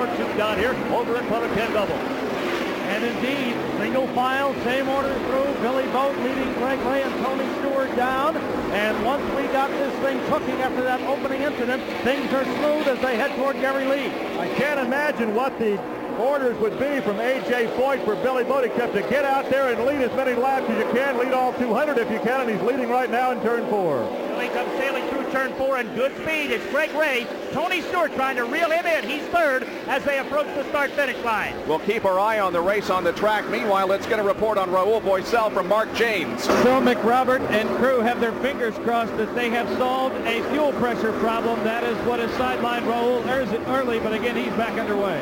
short chute down here over in front of Ken Double. And indeed, single file, same order through. Billy Boat leading Greg Ray and Tony Stewart down. And once we got this thing cooking after that opening incident, things are smooth as they head toward Gary Lee. I can't imagine what the orders would be from A.J. Foyt for Billy Boat except to get out there and lead as many laps as you can. Lead all 200 if you can, and he's leading right now in turn 4. He comes sailing through turn 4 in good speed. It's Greg Ray. Tony Stewart trying to reel him in. He's third as they approach the start-finish line. We'll keep our eye on the race on the track. Meanwhile, let's get a report on Raul Boesel from Mark James. Phil McRobert and crew have their fingers crossed that they have solved a fuel pressure problem. That is what has sidelined Raul early, but again, he's back underway.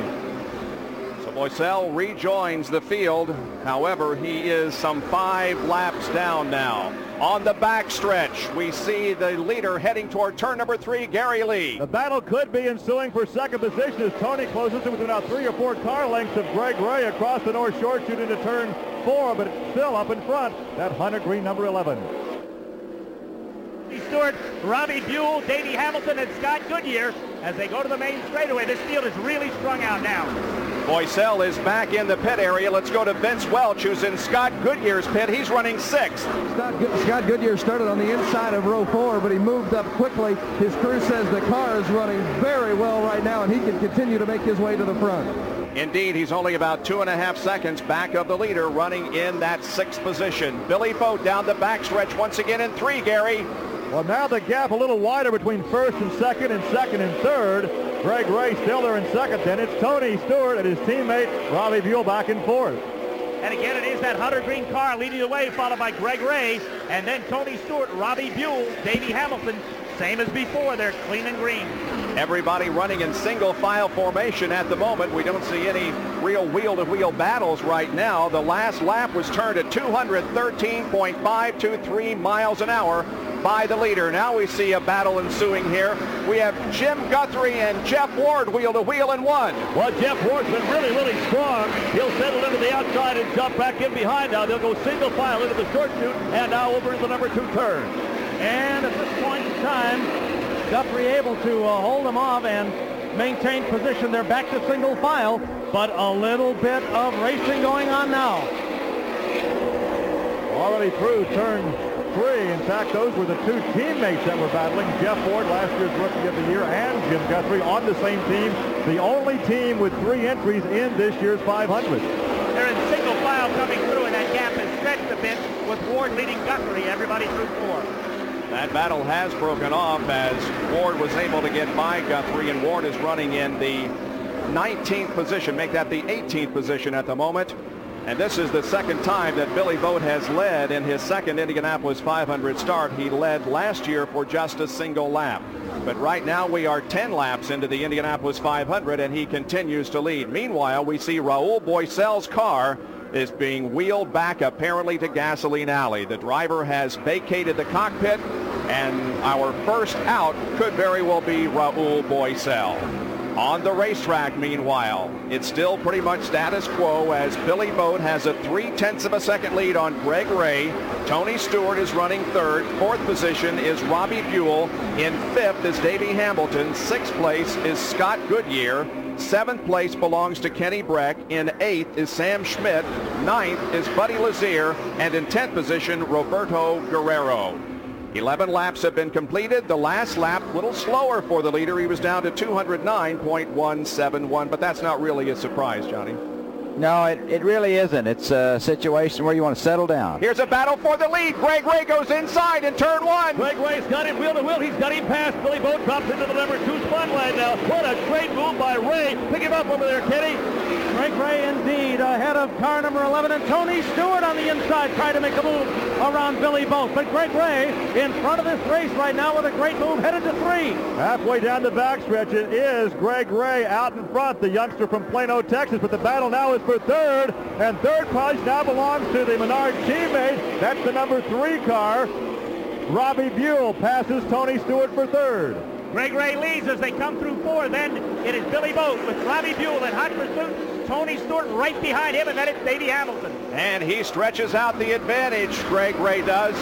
Boesel rejoins the field. However, he is some 5 laps down now. On the backstretch, we see the leader heading toward turn number 3, Gary Lee. The battle could be ensuing for second position as Tony closes in with about 3 or 4 car lengths of Greg Ray across the north short chute into turn 4, but it's still up in front, that Hunter Green number 11. Stewart, Robbie Buell, Davey Hamilton, and Scott Goodyear as they go to the main straightaway. This field is really strung out now. Boesel is back in the pit area. Let's go to Vince Welch, who's in Scott Goodyear's pit. He's running 6th. Scott Goodyear started on the inside of row 4, but he moved up quickly. His crew says the car is running very well right now, and he can continue to make his way to the front. Indeed, he's only about 2.5 seconds back of the leader, running in that 6th position. Billy Boat down the backstretch once again in 3, Gary. Well, now the gap a little wider between first and second and third. Greg Ray still there in second. Then it's Tony Stewart and his teammate Robbie Buell back in 4th. And again, it is that Hunter Green car leading the way, followed by Greg Ray, and then Tony Stewart, Robbie Buell, Davey Hamilton. Same as before, they're clean and green. Everybody running in single file formation at the moment. We don't see any real wheel-to-wheel battles right now. The last lap was turned at 213.523 miles an hour by the leader. Now we see a battle ensuing here. We have Jim Guthrie and Jeff Ward wheel-to-wheel in 1. Well, Jeff Ward's been really strong. He'll settle into the outside and jump back in behind now. They'll go single file into the short chute and now over into the number 2 turn. And at this point in time, Guthrie able to hold them off and maintain position. They're back to single file, but a little bit of racing going on now. Already through turn 3. In fact, those were the 2 teammates that were battling. Jeff Ward, last year's Rookie of the Year, and Jim Guthrie on the same team. The only team with 3 entries in this year's 500. They're in single file coming through, and that gap has stretched a bit with Ward leading Guthrie, everybody through 4. That battle has broken off as Ward was able to get by Guthrie, and Ward is running in the 19th position, make that the 18th position at the moment. And this is the second time that Billy Boat has led in his second Indianapolis 500 start. He led last year for just a single lap. But right now we are 10 laps into the Indianapolis 500, and he continues to lead. Meanwhile, we see Raul Boesel's car is being wheeled back apparently to Gasoline Alley. The driver has vacated the cockpit, and our first out could very well be Raul Boesel. On the racetrack, meanwhile, it's still pretty much status quo as Billy Boat has a 0.3 of a second lead on Greg Ray. Tony Stewart is running 3rd. 4th position is Robbie Buell. In 5th is Davey Hamilton. 6th place is Scott Goodyear. 7th place belongs to Kenny Breck. In 8th is Sam Schmidt. 9th is Buddy Lazier. And in 10th position, Roberto Guerrero. 11 laps have been completed. The last lap, a little slower for the leader. He was down to 209.171, but that's not really a surprise, Johnny. No, it really isn't. It's a situation where you want to settle down. Here's a battle for the lead. Greg Ray goes inside in turn 1. Greg Ray's got him wheel to wheel. He's got him past. Billy Boat drops into the number 2 spot line now. What a great move by Ray. Pick him up over there, Kenny. Greg Ray indeed ahead of car number 11, and Tony Stewart on the inside trying to make a move around Billy Boat. But Greg Ray in front of this race right now with a great move headed to 3. Halfway down the backstretch, it is Greg Ray out in front, the youngster from Plano, Texas. But the battle now is for 3rd, and 3rd place now belongs to the Menard teammate. That's the number 3 car. Robbie Buell passes Tony Stewart for 3rd. Greg Ray leads as they come through 4. Then it is Billy Boat with Robbie Buell in hot pursuit. Tony Stewart right behind him, and then it's Davey Hamilton. And he stretches out the advantage, Greg Ray does.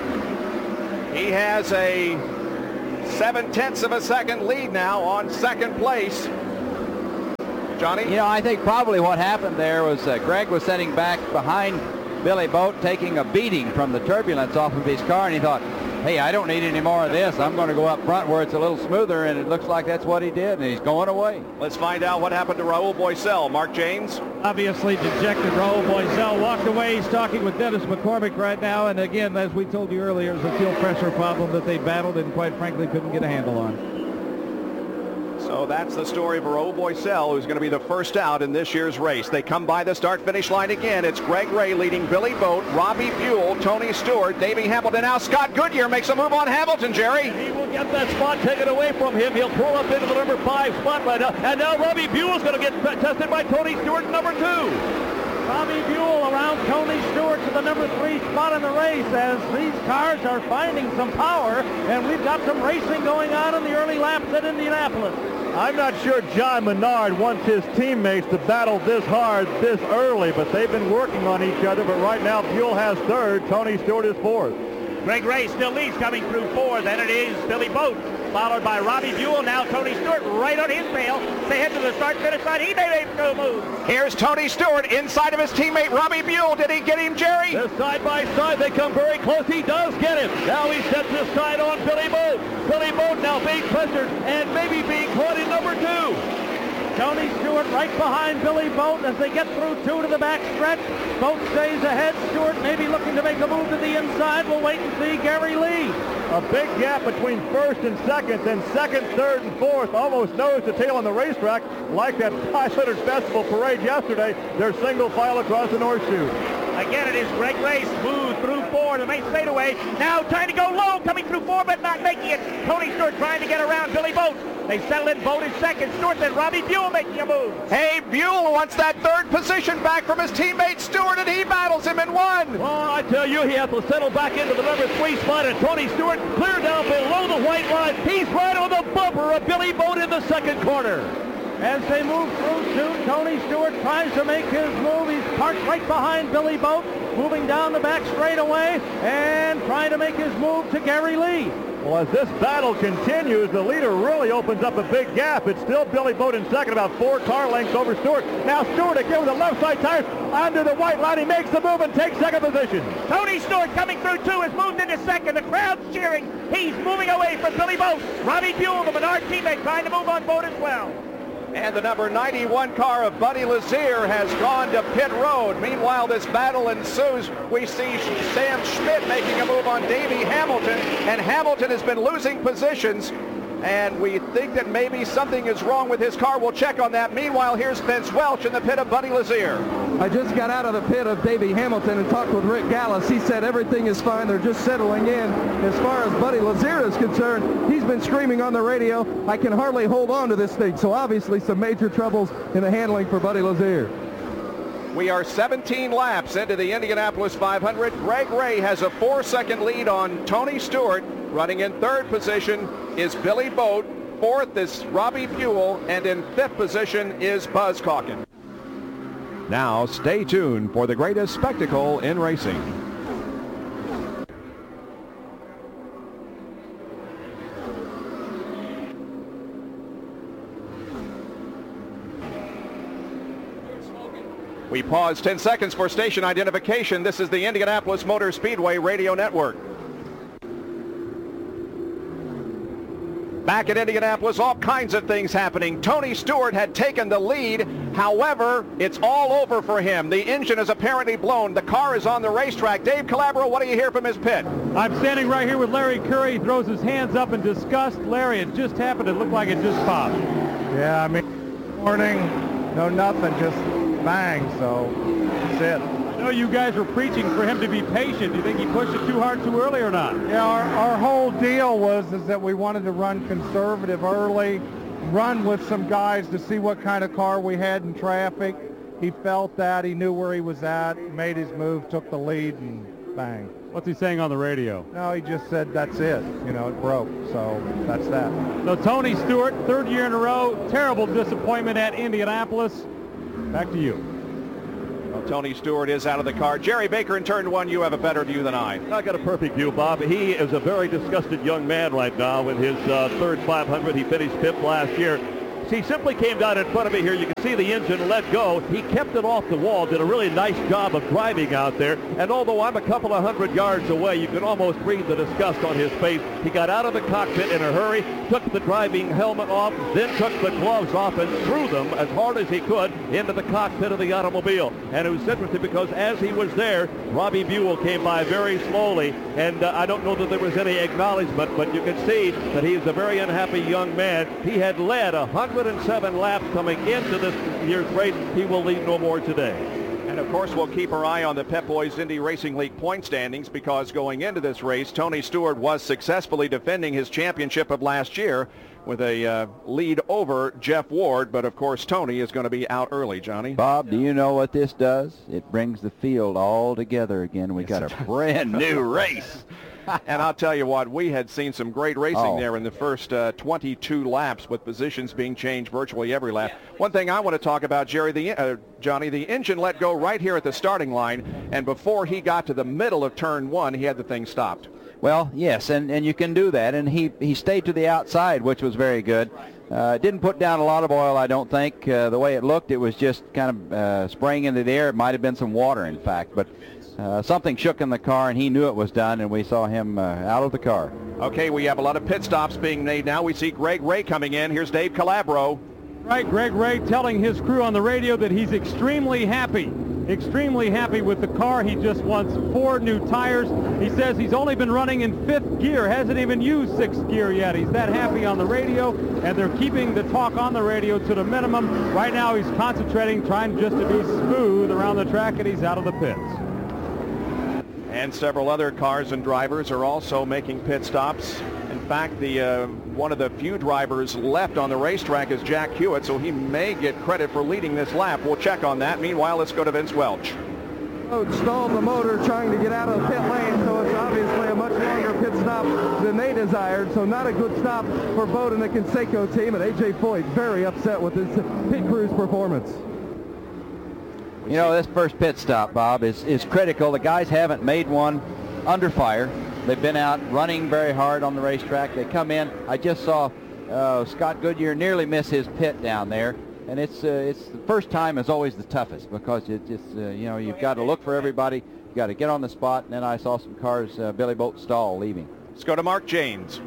He has a 0.7 of a second lead now on 2nd place. Johnny? You know, I think probably what happened there was Greg was sitting back behind Billy Boat, taking a beating from the turbulence off of his car, and he thought, hey, I don't need any more of this. I'm going to go up front where it's a little smoother, and it looks like that's what he did, and he's going away. Let's find out what happened to Raul Boesel. Mark James. Obviously dejected Raul Boesel walked away. He's talking with Dennis McCormick right now. And again, as we told you earlier, it was a fuel pressure problem that they battled and quite frankly couldn't get a handle on. So that's the story of Raul Boesel, who's going to be the first out in this year's race. They come by the start-finish line again. It's Greg Ray leading Billy Boat, Robbie Buell, Tony Stewart, Davey Hamilton. Now Scott Goodyear makes a move on Hamilton, Jerry. He will get that spot taken away from him. He'll pull up into the number 5 spot right now. And now Robbie Buell's going to get tested by Tony Stewart, number 2. Robbie Buell around Tony Stewart to the number 3 spot in the race as these cars are finding some power, and we've got some racing going on in the early laps at Indianapolis. I'm not sure John Menard wants his teammates to battle this hard this early, but they've been working on each other. But right now, Buell has 3rd. Tony Stewart is 4th. Greg Ray still leads coming through 4th. Then it is Billy Boat, followed by Robbie Buell. Now Tony Stewart right on his tail. They head to the start-finish line. He may make no move. Here's Tony Stewart inside of his teammate Robbie Buell. Did he get him, Jerry? They're side by side. They come very close. He does get him. Now he sets his side on Billy Boat. Billy Boat now being pressured and maybe being caught in number 2. Tony Stewart right behind Billy Boat as they get through 2 to the back stretch. Boat stays ahead. Stewart maybe looking to make a move to the inside. We'll wait and see. Gary Lee. A big gap between 1st and 2nd, then 2nd, 3rd, and 4th, almost nose to tail on the racetrack, like that 500 Festival parade yesterday. They're single file across the North Chute. Again, it is Greg Ray smooth through 4, the main straightaway. Now trying to go low, coming through 4, but not making it. Tony Stewart trying to get around Billy Boat. They settle in. Boat is 2nd. Stewart, then Robbie Buell making a move. Hey, Buell wants that 3rd position back from his teammate Stewart, and he battles him in 1. Well, I tell you, he has to settle back into the number 3 spot, and Tony Stewart clear down below the white line. He's right on the bumper of Billy Boat in the 2nd corner. As they move through 2, Tony Stewart tries to make his move. He's parked right behind Billy Boat, moving down the back straightaway and trying to make his move to Gary Lee. Well, as this battle continues, the leader really opens up a big gap. It's still Billy Boat in 2nd, about 4 car lengths over Stewart. Now Stewart again with the left side tires under the white line. He makes the move and takes 2nd position. Tony Stewart coming through 2 has moved into 2nd. The crowd's cheering. He's moving away from Billy Boat. Robbie Buell, the Menard teammate, trying to move on Boat as well. And the number 91 car of Buddy Lazier has gone to pit road. Meanwhile, this battle ensues. We see Sam Schmidt making a move on Davey Hamilton, and Hamilton has been losing positions, and we think that maybe something is wrong with his car. We'll check on that. Meanwhile, here's Vince Welch in the pit of Buddy Lazier. I just got out of the pit of Davey Hamilton and talked with Rick Gallis. He said everything is fine. They're just settling in. As far as Buddy Lazier is concerned, he's been screaming on the radio, I can hardly hold on to this thing. So obviously some major troubles in the handling for Buddy Lazier. We are 17 laps into the Indianapolis 500. Greg Ray has a 4-second lead on Tony Stewart. Running in 3rd position is Billy Boat. 4th is Robbie Buell. And in 5th position is Buzz Calkin. Now stay tuned for the greatest spectacle in racing. We pause 10 seconds for station identification. This is the Indianapolis Motor Speedway Radio Network. Back at Indianapolis, all kinds of things happening. Tony Stewart had taken the lead. However, it's all over for him. The engine is apparently blown. The car is on the racetrack. Dave Calabro, what do you hear from his pit? I'm standing right here with Larry Curry. He throws his hands up in disgust. Larry, it just happened. It looked like it just popped. Yeah, I mean, morning, no nothing, just bang, so that's it. I know you guys were preaching for him to be patient. Do you think he pushed it too hard too early or not? Yeah, our whole deal was that we wanted to run conservative early, run with some guys to see what kind of car we had in traffic. He felt that. He knew where he was at, made his move, took the lead, and bang. What's he saying on the radio? No, he just said that's it. You know, it broke, so that's that. So Tony Stewart, 3rd year in a row, terrible disappointment at Indianapolis. Back to you. Well, Tony Stewart is out of the car. Jerry Baker in turn 1, you have a better view than I. I got a perfect view, Bob. He is a very disgusted young man right now in his 3rd 500. He finished 5th last year. He simply came down in front of me here. You can see the engine let go. He kept it off the wall, did a really nice job of driving out there. And although I'm a couple of hundred yards away, you can almost read the disgust on his face. He got out of the cockpit in a hurry, took the driving helmet off, then took the gloves off and threw them as hard as he could into the cockpit of the automobile. And it was interesting because as he was there, Robbie Buell came by very slowly, and I don't know that there was any acknowledgement, but you can see that he is a very unhappy young man. He had led 107 laps coming into this year's race. He will lead no more today. And of course, we'll keep our eye on the Pep Boys Indy Racing League point standings, because going into this race, Tony Stewart was successfully defending his championship of last year with a lead over Jeff Ward. But of course, Tony is going to be out early, Johnny. Bob, do you know what this does? It brings the field all together again. We got a brand new race. And I'll tell you what, we had seen some great racing there in the first 22 laps, with positions being changed virtually every lap. One thing I want to talk about, Johnny, the engine let go right here at the starting line, and before he got to the middle of turn 1, he had the thing stopped. Well, yes, and you can do that, and he stayed to the outside, which was very good. Didn't put down a lot of oil, I don't think. The way it looked, it was just kind of spraying into the air. It might have been some water, in fact, but something shook in the car, and he knew it was done, and we saw him out of the car. Okay, we have a lot of pit stops being made now. We see Greg Ray coming in. Here's Dave Calabro. Right, Greg Ray telling his crew on the radio that he's extremely happy with the car. He just wants 4 new tires. He says he's only been running in 5th gear, hasn't even used 6th gear yet. He's that happy on the radio, and they're keeping the talk on the radio to the minimum. Right now he's concentrating, trying just to be smooth around the track, and he's out of the pits. And several other cars and drivers are also making pit stops. In fact, one of the few drivers left on the racetrack is Jack Hewitt, so he may get credit for leading this lap. We'll check on that. Meanwhile, let's go to Vince Welch. Stalled the motor trying to get out of the pit lane, so it's obviously a much longer pit stop than they desired. So not a good stop for Bode and the Conseco team, and A.J. Foyt very upset with his pit crew's performance. You know, this first pit stop, Bob, is critical. The guys haven't made one under fire. They've been out running very hard on the racetrack. They come in. I just saw Scott Goodyear nearly miss his pit down there. And it's the first time is always the toughest, because it just, you know, you've got to look for everybody. You've got to get on the spot. And then I saw some cars, Billy Boat stall leaving. Let's go to Mark Janes.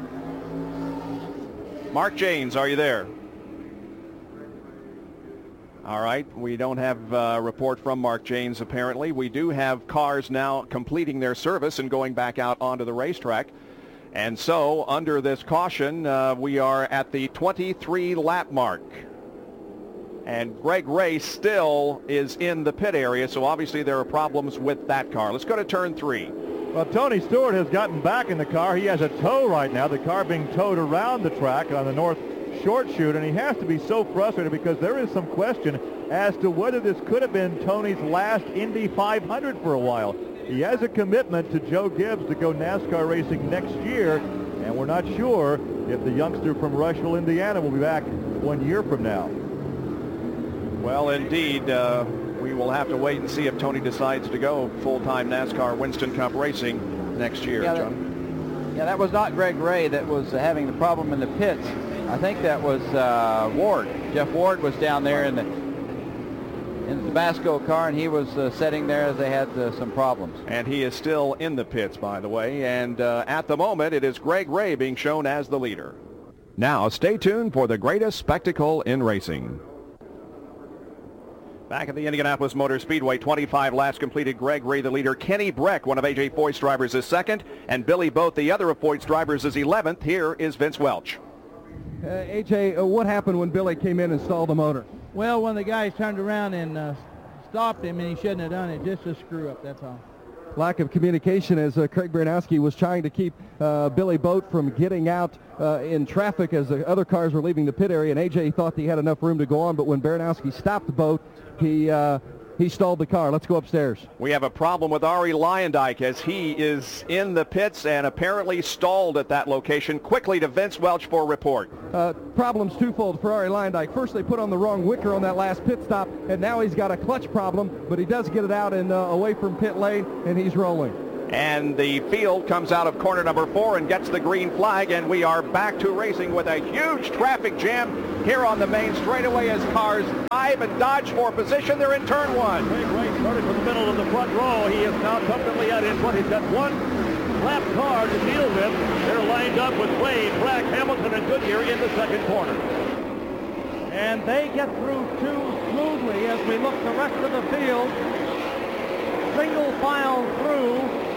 Mark Janes, are you there? All right, we don't have a report from Mark Janes, apparently. We do have cars now completing their service and going back out onto the racetrack. And so, under this caution, we are at the 23 lap mark. And Greg Ray still is in the pit area, so obviously there are problems with that car. Let's go to turn 3. Well, Tony Stewart has gotten back in the car. He has a tow right now, the car being towed around the track on the north short chute, and he has to be so frustrated because there is some question as to whether this could have been Tony's last Indy 500 for a while. He has a commitment to Joe Gibbs to go NASCAR racing next year, and we're not sure if the youngster from Rushville, Indiana will be back 1 year from now. Well, indeed, we will have to wait and see if Tony decides to go full-time NASCAR Winston Cup racing next year, John. That was not Greg Ray that was having the problem in the pits. I think that was Ward. Jeff Ward was down there in the Tabasco car, and he was sitting there as they had some problems. And he is still in the pits, by the way. And at the moment, it is Greg Ray being shown as the leader. Now, stay tuned for the greatest spectacle in racing. Back at the Indianapolis Motor Speedway, 25 laps completed. Greg Ray, the leader. Kenny Breck, one of A.J. Foyt's drivers, is second. And Billy Boat, the other of Foyt's drivers, is 11th. Here is Vince Welch. AJ, what happened when Billy came in and stalled the motor? Well, when the guys turned around and stopped him, and he shouldn't have done it, just a screw up, that's all. Lack of communication as Craig Baranowski was trying to keep Billy Boat from getting out in traffic as the other cars were leaving the pit area, and AJ thought he had enough room to go on, but when Baranowski stopped the boat, he stalled the car. Let's go upstairs. We have a problem with Ari Leyendijk as he is in the pits and apparently stalled at that location. Quickly to Vince Welch for a report. Problems twofold for Ari Leyendijk. First, they put on the wrong wicker on that last pit stop, and now he's got a clutch problem, but he does get it out and away from pit lane, and he's rolling. And the field comes out of corner number 4 and gets the green flag, and we are back to racing with a huge traffic jam here on the main straightaway as cars dive and dodge for position. They're in turn one. Greg Ray started from the middle of the front row. He is now comfortably out in front. He's got one lap car to deal with. They're lined up with Wade, Black, Hamilton, and Goodyear in the second corner. And they get through too smoothly as we look the rest of the field. Single file through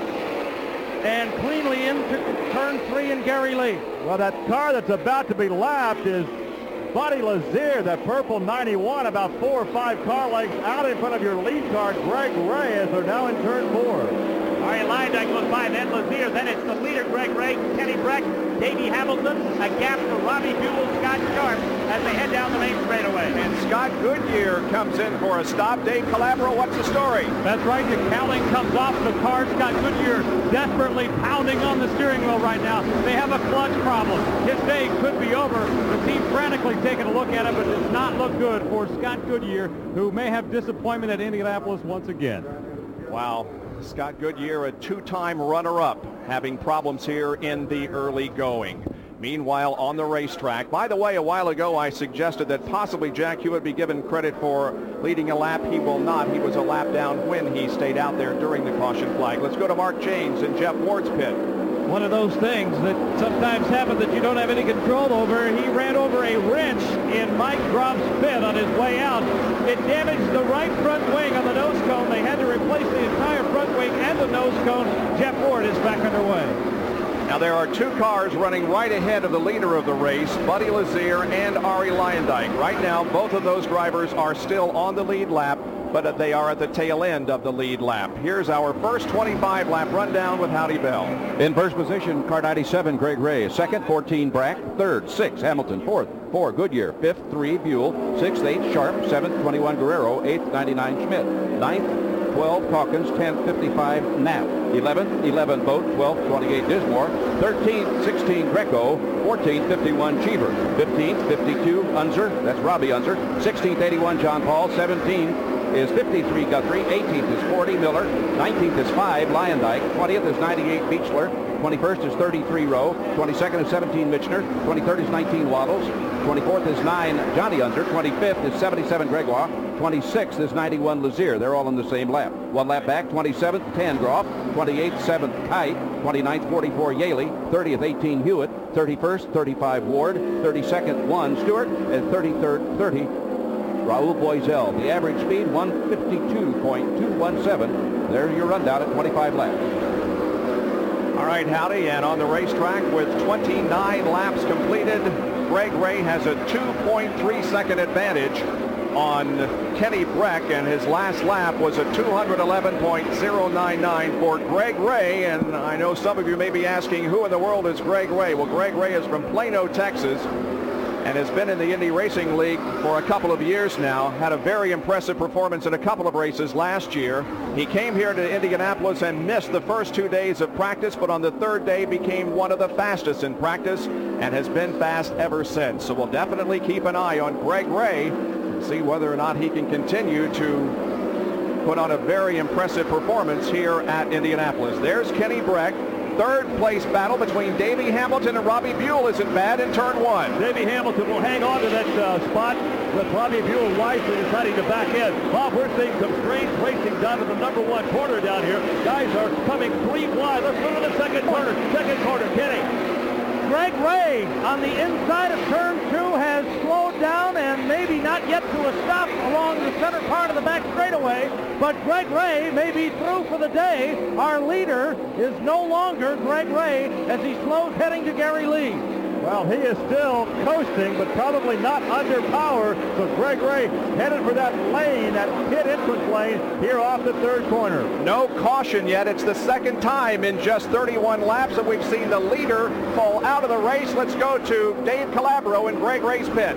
and cleanly into turn 3 and Gary Lee. Well, that car that's about to be lapped is Buddy Lazier, that purple 91, about 4 or 5 car lengths out in front of your lead car, Greg Ray, as they're now in turn 4. Ari Lyndike goes by, then Lazier, then it's the leader, Greg Ray, Kenny Breck, Davey Hamilton, a gap for Robbie Buell, Scott Sharp, as they head down the main straightaway. And Scott Goodyear comes in for a stop. Dave Calabro, what's the story? That's right. The cowling comes off the car. Scott Goodyear desperately pounding on the steering wheel right now. They have a clutch problem. His day could be over. The team frantically taking a look at it, but it does not look good for Scott Goodyear, who may have disappointment at Indianapolis once again. Wow. Scott Goodyear, a two-time runner-up, having problems here in the early going. Meanwhile, on the racetrack, by the way, a while ago I suggested that possibly Jack Hewitt be given credit for leading a lap. He will not. He was a lap down when he stayed out there during the caution flag. Let's go to Mark James in Jeff Ward's pit. One of those things that sometimes happen that you don't have any control over. He ran over a wrench in Mike Groff's pit on his way out. It damaged the right front wing on the nose cone. They had to replace the entire front wing and the nose cone. Jeff Ward is back underway. Now there are 2 cars running right ahead of the leader of the race, Buddy Lazier and Ari Lyndike. Right now, both of those drivers are still on the lead lap, but they are at the tail end of the lead lap. Here's our first 25-lap rundown with Howdy Bell. In first position, car 97, Greg Ray. Second, 14, Brack. Third, 6, Hamilton. Fourth, 4, Goodyear. Fifth, 3, Buell. Sixth, 8, Sharp. Seventh, 21, Guerrero. Eighth, 99, Schmidt. Ninth, 12, Calkins. 10th, 55, Knapp. 11th, 11, Boat. 12th, 28, Dismore. 13th, 16, Greco. 14th, 51, Cheever. 15th, 52, Unser. That's Robbie Unser. 16th, 81, John Paul. 17th is 53, Guthrie. 18th is 40, Miller. 19th is 5, Lyndike. 20th is 98, Beechler. 21st is 33, Rowe. 22nd is 17, Michener. 23rd is 19, Waddles. 24th is 9, Johnny Unser. 25th is 77, Gregoire. 26th is 91, Lazier. They're all in the same lap. One lap back, 27th, 10, Groff. 28th, 7th, Kite. 29th, 44, Yaley. 30th, 18, Hewitt. 31st, 35, Ward. 32nd, 1, Stewart. And 33rd, 30, Raul Boisel. The average speed, 152.217. There's your rundown at 25 laps. All right, Howdy, and on the racetrack with 29 laps completed, Greg Ray has a 2.3-second advantage on Kenny Breck, and his last lap was a 211.099 for Greg Ray. And I know some of you may be asking, who in the world is Greg Ray? Well, Greg Ray is from Plano, Texas, and has been in the Indy Racing League for a couple of years now. Had a very impressive performance in a couple of races last year. He came here to Indianapolis and missed the first 2 days of practice, but on the third day became one of the fastest in practice and has been fast ever since. So we'll definitely keep an eye on Greg Ray and see whether or not he can continue to put on a very impressive performance here at Indianapolis. There's Kenny Breck. Third place battle between Davey Hamilton and Robbie Buell isn't bad in turn 1. Davey Hamilton will hang on to that spot with Robbie Buell wisely deciding to back in. Bob, we're seeing some strange racing down to the number 1 corner down here. Guys are coming 3 wide. Let's move to the second corner. Second corner, Kenny. Greg Ray on the inside of turn 2 has slowed down and maybe not yet to a stop along the center part of the back straightaway, but Greg Ray may be through for the day. Our leader is no longer Greg Ray as he slows heading to Gary Lee. Well, he is still coasting, but probably not under power. So Greg Ray headed for that lane, that pit entrance lane, here off the third corner. No caution yet. It's the second time in just 31 laps that we've seen the leader fall out of the race. Let's go to Dave Calabro in Greg Ray's pit.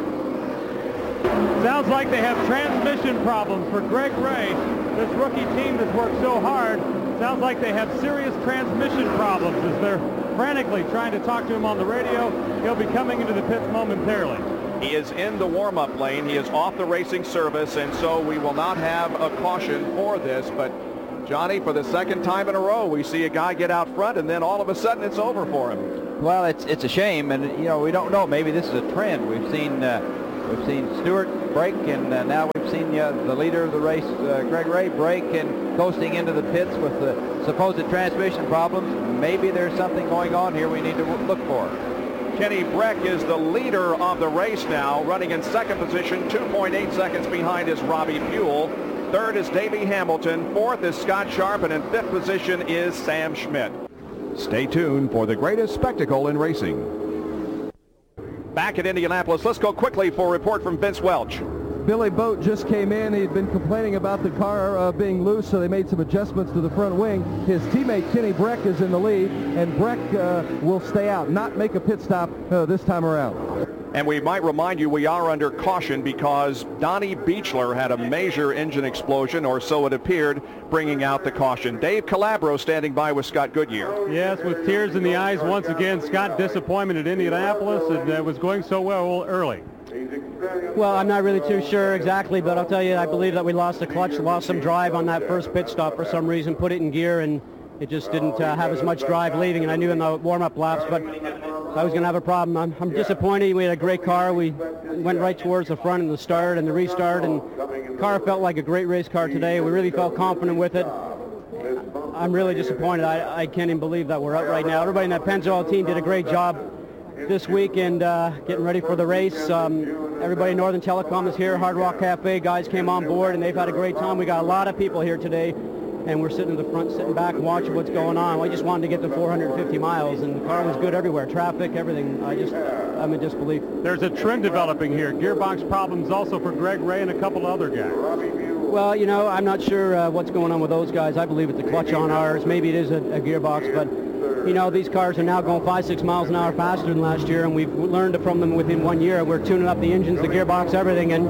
Sounds like they have transmission problems for Greg Ray. This rookie team that's worked so hard. Sounds like they have serious transmission problems as they're frantically trying to talk to him on the radio. He'll be coming into the pits momentarily. He is in the warm-up lane. He is off the racing service, and so we will not have a caution for this. But, Johnny, for the second time in a row, we see a guy get out front, and then all of a sudden it's over for him. Well, it's a shame, and, you know, we don't know. Maybe this is a trend. We've seen We've seen Stewart break, and now we've seen the leader of the race, Greg Ray, break and coasting into the pits with the supposed transmission problems. Maybe there's something going on here we need to look for. Kenny Breck is the leader of the race now, running in second position, 2.8 seconds behind is Robbie Buell. Third is Davey Hamilton. Fourth is Scott Sharp, and in fifth position is Sam Schmidt. Stay tuned for the greatest spectacle in racing. Back at Indianapolis, let's go quickly for a report from Vince Welch. Billy Boat just came in. He'd been complaining about the car being loose, so they made some adjustments to the front wing. His teammate Kenny Breck is in the lead, and Breck will stay out, not make a pit stop this time around. And we might remind you we are under caution because Donnie Beechler had a major engine explosion, or so it appeared, bringing out the caution. Dave Calabro standing by with Scott Goodyear. Yes, with tears in the eyes once again. Scott, disappointment at Indianapolis, and it was going so well early. Well, I'm not really too sure exactly, but I'll tell you, I believe that we lost the clutch, lost some drive on that first pit stop for some reason, put it in gear, and it just didn't have as much drive leaving, and I knew in the warm-up laps, but I was going to have a problem. I'm disappointed. We had a great car. We went right towards the front in the start and the restart, and the car felt like a great race car today. We really felt confident with it. I'm really disappointed. I can't even believe that we're out right now. Everybody in that Pennzoil team did a great job this week and getting ready for the race. Everybody in Northern Telecom is here. Hard Rock Cafe guys came on board, and they've had a great time. We got a lot of people here today, and we're sitting in the front, sitting back and watching what's going on. I just wanted to get to 450 miles, and the car was good everywhere. Traffic, everything. I'm in disbelief. There's a trend developing here. Gearbox problems also for Greg Ray and a couple of other guys. Well, you know, I'm not sure what's going on with those guys. I believe it's a clutch on ours. Maybe it is a gearbox, but you know, these cars are now going 5-6 miles an hour faster than last year, and we've learned from them within 1 year. We're tuning up the engines, the gearbox, everything, and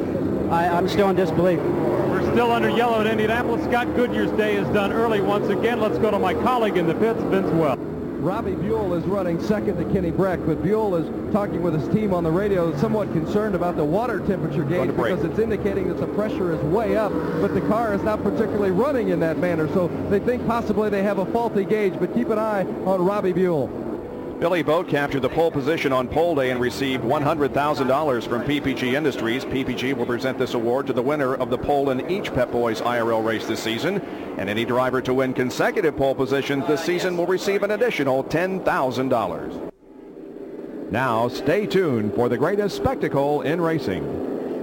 I'm still in disbelief. We're still under yellow at Indianapolis. Scott Goodyear's day is done early once again. Let's go to my colleague in the pits, Vince Welch. Robbie Buell is running second to Kenny Breck, but Buell is talking with his team on the radio, somewhat concerned about the water temperature gauge because it's indicating that the pressure is way up, but the car is not particularly running in that manner, so they think possibly they have a faulty gauge, but keep an eye on Robbie Buell. Billy Boat captured the pole position on pole day and received $100,000 from PPG Industries. PPG will present this award to the winner of the pole in each Pep Boys IRL race this season. And any driver to win consecutive pole positions this season will receive an additional $10,000. Now stay tuned for the greatest spectacle in racing.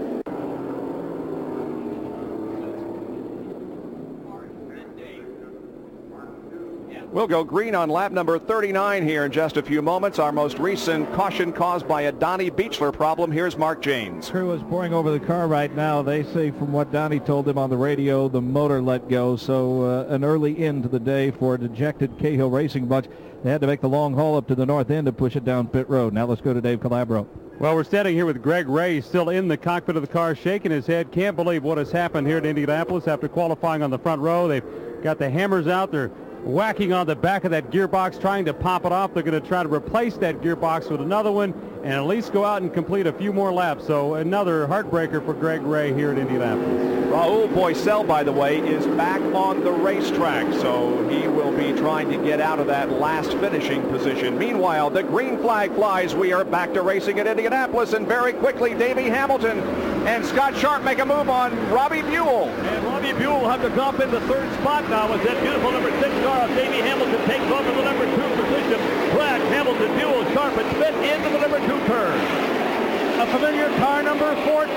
We'll go green on lap number 39 here in just a few moments. Our most recent caution caused by a Donnie Beechler problem. Here's Mark James. Crew is pouring over the car right now. They say from what Donnie told them on the radio, the motor let go. So an early end to the day for a dejected Cahill Racing bunch. They had to make the long haul up to the north end to push it down pit road. Now let's go to Dave Calabro. Well, we're standing here with Greg Ray, still in the cockpit of the car, shaking his head. Can't believe what has happened here at Indianapolis after qualifying on the front row. They've got the hammers out. They're whacking on the back of that gearbox, trying to pop it off. They're going to try to replace that gearbox with another one and at least go out and complete a few more laps. So another heartbreaker for Greg Ray here at Indianapolis. Raul Boisel, by the way, is back on the racetrack, so he will be trying to get out of that last finishing position. Meanwhile, the green flag flies. We are back to racing at Indianapolis, and very quickly, Davey Hamilton and Scott Sharp make a move on Robbie Buell. And Robbie Buell will have to drop into third spot now as that beautiful number 6 car of Davey Hamilton takes over the number 2 position. Brad, Hamilton, Buell, Sharp, and Smith into the number 2 turn. A familiar car, number 14,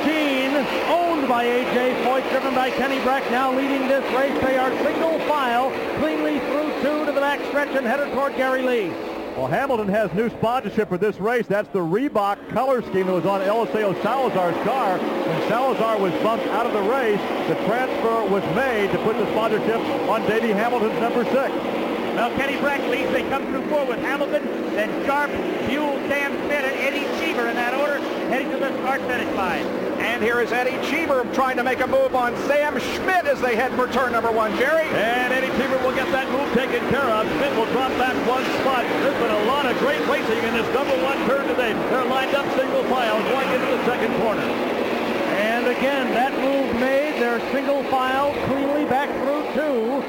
owned by A.J. Foyt, driven by Kenny Breck, now leading this race. They are single file, cleanly through 2 to the back stretch and headed toward Gary Lee. Well, Hamilton has new sponsorship for this race. That's the Reebok color scheme that was on Eliseo Salazar's car. When Salazar was bumped out of the race, the transfer was made to put the sponsorship on Davey Hamilton's number 6. Well, Kenny Breck leads. They come through 4 with Hamilton, then Sharp, Buell, Sam Smith, and Eddie Cheever in that order, heading to the start-finish line. And here is Eddie Cheever trying to make a move on Sam Schmidt as they head for turn number 1, Jerry. And Eddie Cheever will get that move taken care of. Schmidt will drop back 1 spot. There's been a lot of great racing in this number 1 turn today. They're lined up single file going into the second corner. And again, that move made. They're single file cleanly back through 2.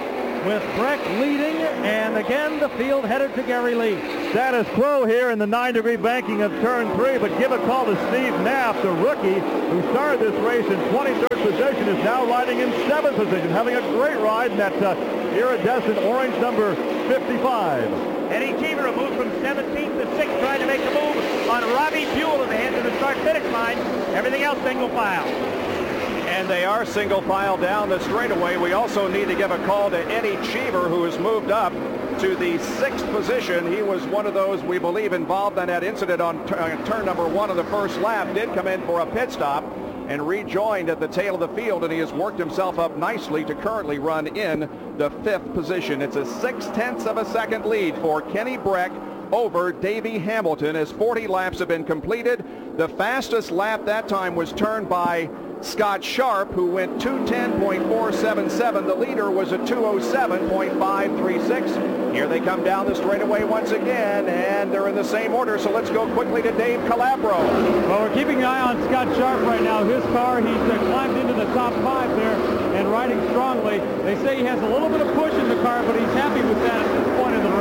with Breck leading, and again the field headed to Gary Lee. Status quo here in the 9-degree banking of turn 3, but give a call to Steve Knapp, the rookie who started this race in 23rd position, is now riding in 7th position, having a great ride in that iridescent orange number 55. Eddie Cheever moved from 17th to 6th, trying to make a move on Robbie Buell at the end of the start-finish line. Everything else single file. And they are single file down the straightaway. We also need to give a call to Eddie Cheever, who has moved up to the 6th position. He was one of those, we believe, involved in that incident on turn number 1 of the first lap. Did come in for a pit stop and rejoined at the tail of the field, and he has worked himself up nicely to currently run in the 5th position. It's a 0.6 of a second lead for Kenny Breck over Davey Hamilton as 40 laps have been completed. The fastest lap that time was turned by Scott Sharp, who went 2:10.477. The leader was a 2:07.536. Here they come down the straightaway once again, and they're in the same order, so let's go quickly to Dave Calabro. Well, we're keeping an eye on Scott Sharp right now. His car, he's climbed into the top 5 there and riding strongly. They say he has a little bit of push in the car, but he's happy with that at this point in the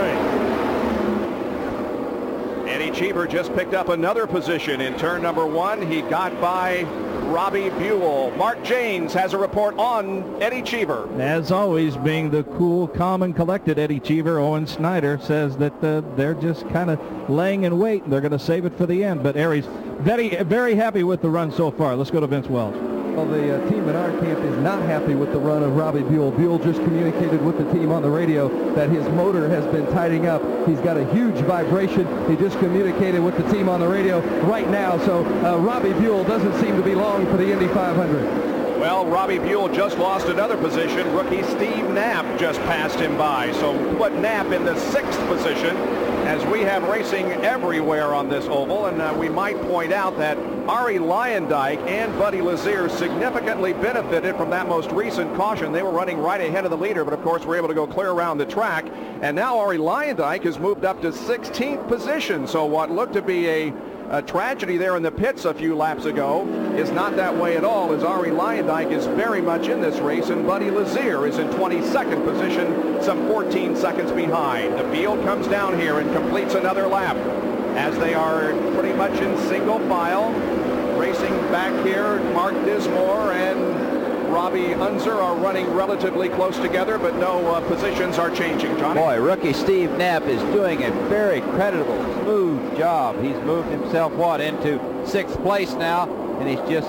race. Eddie Cheever just picked up another position in turn number 1. He got by Robbie Buell. Mark Janes has a report on Eddie Cheever. As always, being the cool, calm, and collected Eddie Cheever, Owen Snyder says that they're just kind of laying in wait, and they're going to save it for the end. But Aries, very, very happy with the run so far. Let's go to Vince Welch. Well, the team in our camp is not happy with the run of Robbie Buell. Buell just communicated with the team on the radio that his motor has been tightening up. He's got a huge vibration. He just communicated with the team on the radio right now. So Robbie Buell doesn't seem to be long for the Indy 500. Well, Robbie Buell just lost another position. Rookie Steve Knapp just passed him by. So put Knapp in the 6th position as we have racing everywhere on this oval. And we might point out that Ari Leyendijk and Buddy Lazier significantly benefited from that most recent caution. They were running right ahead of the leader, but of course were able to go clear around the track. And now Ari Leyendijk has moved up to 16th position. So what looked to be a tragedy there in the pits a few laps ago is not that way at all, as Ari Leyendijk is very much in this race, and Buddy Lazier is in 22nd position, some 14 seconds behind. The field comes down here and completes another lap as they are pretty much in single file. Racing back here, Mark Dismore and Robbie Unser are running relatively close together, but no positions are changing. Johnny? Boy, rookie Steve Knapp is doing a very creditable, smooth job. He's moved himself, into 6th place now, and he's just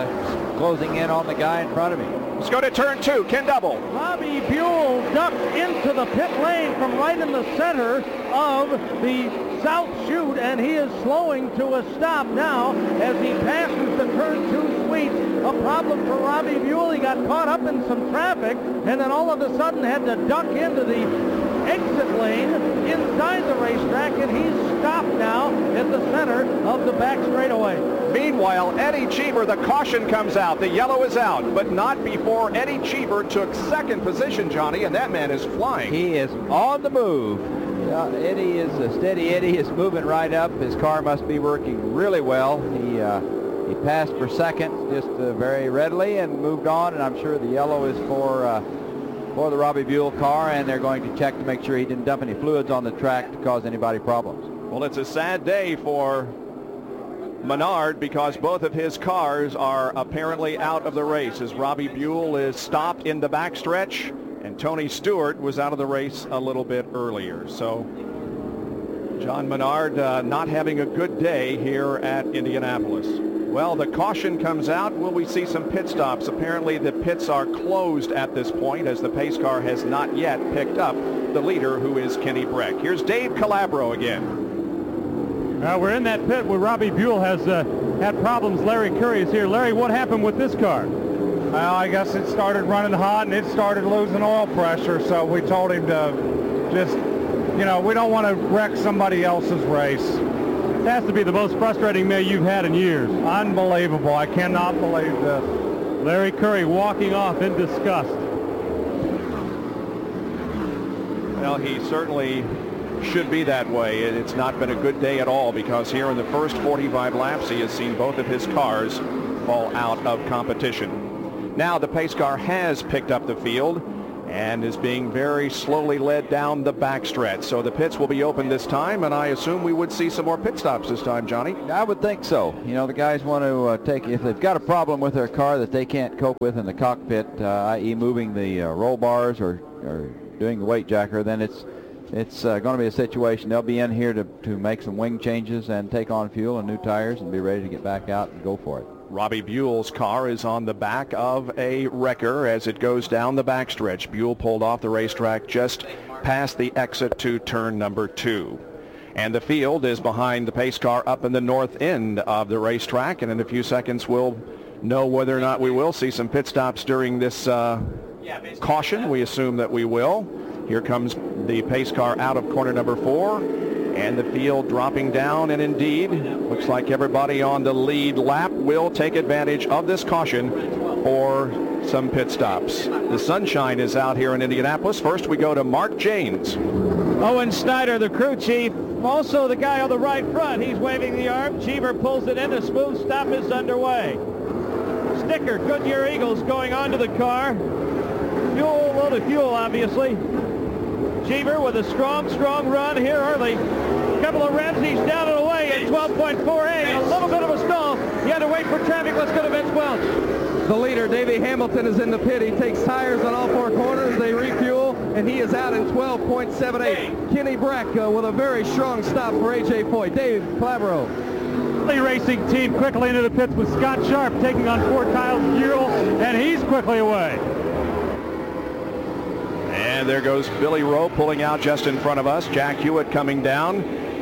closing in on the guy in front of him. Let's go to turn 2, Ken Double. Robbie Buell ducked into the pit lane from right in the center of the south chute, and he is slowing to a stop now as he passes the turn 2 sweep. A problem for Robbie Buell. He got caught up in some traffic and then all of a sudden had to duck into the exit lane inside the racetrack, and he's stopped now at the center of the back straightaway. Meanwhile, Eddie Cheever, the caution comes out. The yellow is out, but not before Eddie Cheever took 2nd position, Johnny, and that man is flying. He is on the move. Eddie is a steady Eddie. Is moving right up. His car must be working really well. He passed for 2nd just very readily and moved on, and I'm sure the yellow is for the Robbie Buell car, and they're going to check to make sure he didn't dump any fluids on the track to cause anybody problems. Well, it's a sad day for Menard because both of his cars are apparently out of the race as Robbie Buell is stopped in the backstretch and Tony Stewart was out of the race a little bit earlier. So John Menard not having a good day here at Indianapolis. Well, the caution comes out. Will we see some pit stops? Apparently the pits are closed at this point as the pace car has not yet picked up the leader, who is Kenny Breck. Here's Dave Calabro again. We're in that pit where Robbie Buell has had problems. Larry Curry is here. Larry, what happened with this car? Well, I guess it started running hot and it started losing oil pressure, so we told him to just, we don't want to wreck somebody else's race. It has to be the most frustrating day you've had in years. Unbelievable. I cannot believe this. Larry Curry walking off in disgust. Well, he certainly should be that way. It's not been a good day at all because here in the first 45 laps he has seen both of his cars fall out of competition. Now the pace car has picked up the field, and is being very slowly led down the backstretch. So the pits will be open this time, and I assume we would see some more pit stops this time, Johnny. I would think so. You know, the guys want to take, if they've got a problem with their car that they can't cope with in the cockpit, i.e. moving the roll bars or doing the weight jacker, then it's going to be a situation. They'll be in here to make some wing changes and take on fuel and new tires and be ready to get back out and go for it. Robbie Buell's car is on the back of a wrecker as it goes down the backstretch. Buell pulled off the racetrack just past the exit to turn number 2. And the field is behind the pace car up in the north end of the racetrack. And in a few seconds, we'll know whether or not we will see some pit stops during this caution. We assume that we will. Here comes the pace car out of corner number 4. And the field dropping down, and indeed, looks like everybody on the lead lap will take advantage of this caution for some pit stops. The sunshine is out here in Indianapolis. First, we go to Mark Janes. Owen Snyder, the crew chief, also the guy on the right front. He's waving the arm. Cheever pulls it in. A smooth stop is underway. Sticker, Goodyear Eagles going onto the car. Load of fuel, obviously. Cheever with a strong run here early. Couple of revs, he's down and away at 12.48. A little bit of a stall. He had to wait for traffic. Let's go to Vince Welch. The leader, Davey Hamilton, is in the pit. He takes tires on all 4 corners. They refuel, and he is out in 12.78. Kenny Brack with a very strong stop for A.J. Foyt. Dave Clavero. The racing team quickly into the pits with Scott Sharp taking on Fort Tiles fuel, and he's quickly away. And there goes Billy Rowe pulling out just in front of us. Jack Hewitt coming down.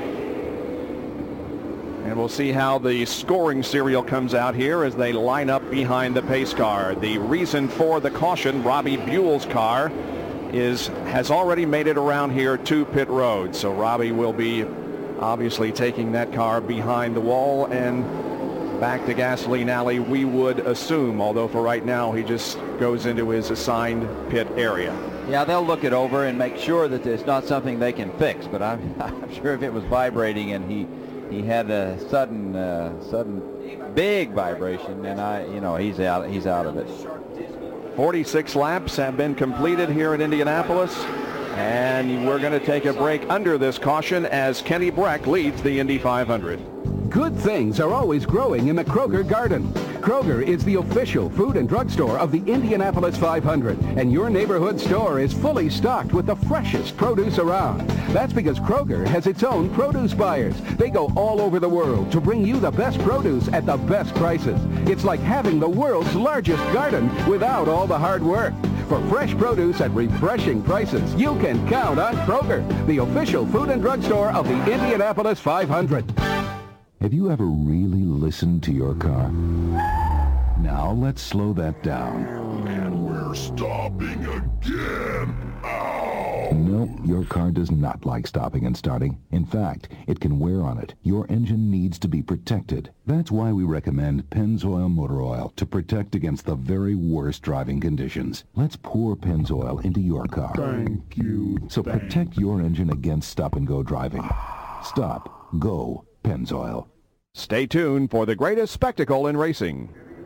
And we'll see how the scoring serial comes out here as they line up behind the pace car. The reason for the caution, Robbie Buell's car has already made it around here to pit road. So Robbie will be obviously taking that car behind the wall and back to Gasoline Alley, we would assume, although for right now he just goes into his assigned pit area. Yeah, they'll look it over and make sure that it's not something they can fix, but I'm sure if it was vibrating and he had a sudden big vibration, and he's out of it. 46 laps have been completed here in Indianapolis, and we're going to take a break under this caution as Kenny Brack leads the Indy 500. Good things are always growing in the Kroger garden. Kroger is the official food and drug store of the Indianapolis 500, and your neighborhood store is fully stocked with the freshest produce around. That's because Kroger has its own produce buyers. They go all over the world to bring you the best produce at the best prices. It's like having the world's largest garden without all the hard work. For fresh produce at refreshing prices, you can count on Kroger, the official food and drug store of the Indianapolis 500. Have you ever really listened to your car? Now let's slow that down. And we're stopping again. Ow! No, your car does not like stopping and starting. In fact, it can wear on it. Your engine needs to be protected. That's why we recommend Pennzoil Motor Oil to protect against the very worst driving conditions. Let's pour Pennzoil into your car. Thank you. So protect your engine against stop-and-go driving. Stop. Go. Pennzoil. Stay tuned for the greatest spectacle in racing.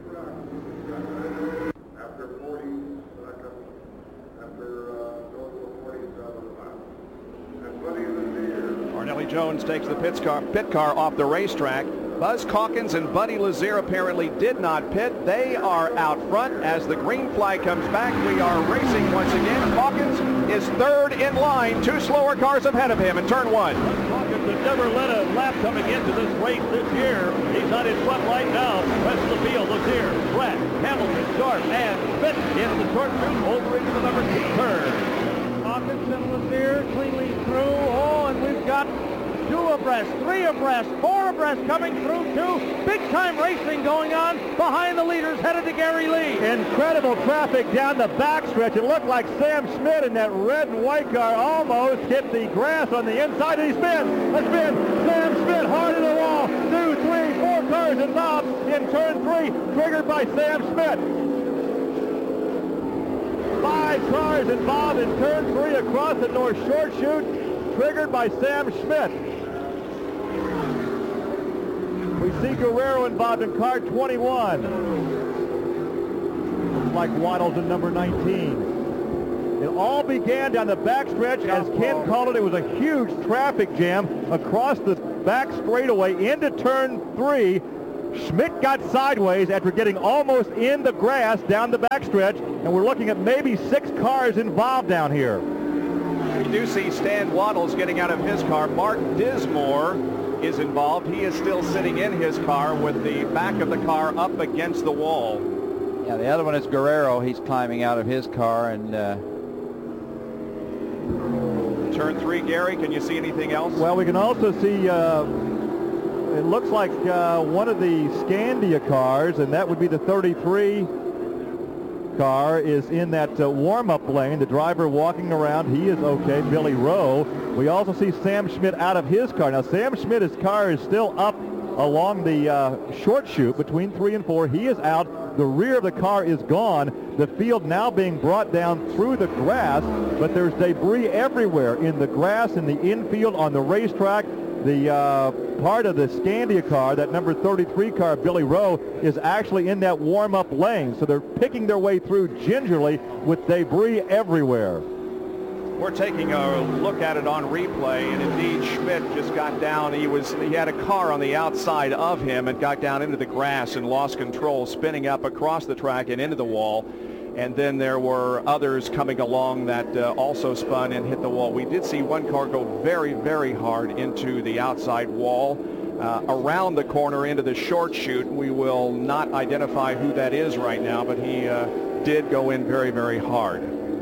Arnelli Jones takes the pit car off the racetrack. Buzz Calkins and Buddy Lazier apparently did not pit. They are out front as the green flag comes back. We are racing once again. Calkins is third in line. 2 slower cars ahead of him in turn 1. Calkins has never led a lap coming into this race this year. He's on his front light now. Rest of the field, Lazier, Brett, Hamilton, Sharp, and Smith into the short chute over into the number 2 turn. Calkins and Lazier cleanly through. Oh, and we've got 2 abreast, 3 abreast, 4 abreast coming through 2. Big-time racing going on behind the leaders headed to Gary Lee. Incredible traffic down the backstretch. It looked like Sam Schmidt in that red and white car almost hit the grass on the inside. And he spins. A spin. Sam Schmidt hard in the wall. 2, 3, 4 cars involved in turn 3, triggered by Sam Schmidt. 5 cars involved in turn 3 across the north short chute, triggered by Sam Schmidt. We see Guerrero involved in car 21. Looks like Waddles in number 19. It all began down the backstretch. As Ken called it, it was a huge traffic jam across the back straightaway into turn 3. Schmidt got sideways after getting almost in the grass down the backstretch, and we're looking at maybe 6 cars involved down here. We do see Stan Waddles getting out of his car. Mark Dismore is involved. He is still sitting in his car with the back of the car up against the wall. Yeah, the other one is Guerrero. He's climbing out of his car. And turn 3, Gary, can you see anything else? Well, we can also see it looks like one of the Scandia cars, and that would be the 33 car, is in that warm-up lane. The driver walking around, he is okay, Billy Rowe. We also see Sam Schmidt out of his car. Now, Sam Schmidt's car is still up along the short chute between 3 and 4. He is out. The rear of the car is gone. The field now being brought down through the grass, but there's debris everywhere in the grass, in the infield, on the racetrack. The part of the Scandia car, that number 33 car, Billy Rowe, is actually in that warm-up lane. So they're picking their way through gingerly with debris everywhere. We're taking a look at it on replay, and indeed Schmidt just got down. He had a car on the outside of him and got down into the grass and lost control, spinning up across the track and into the wall. And then there were others coming along that also spun and hit the wall. We did see one car go very, very hard into the outside wall, around the corner into the short chute. We will not identify who that is right now, but he did go in very, very hard.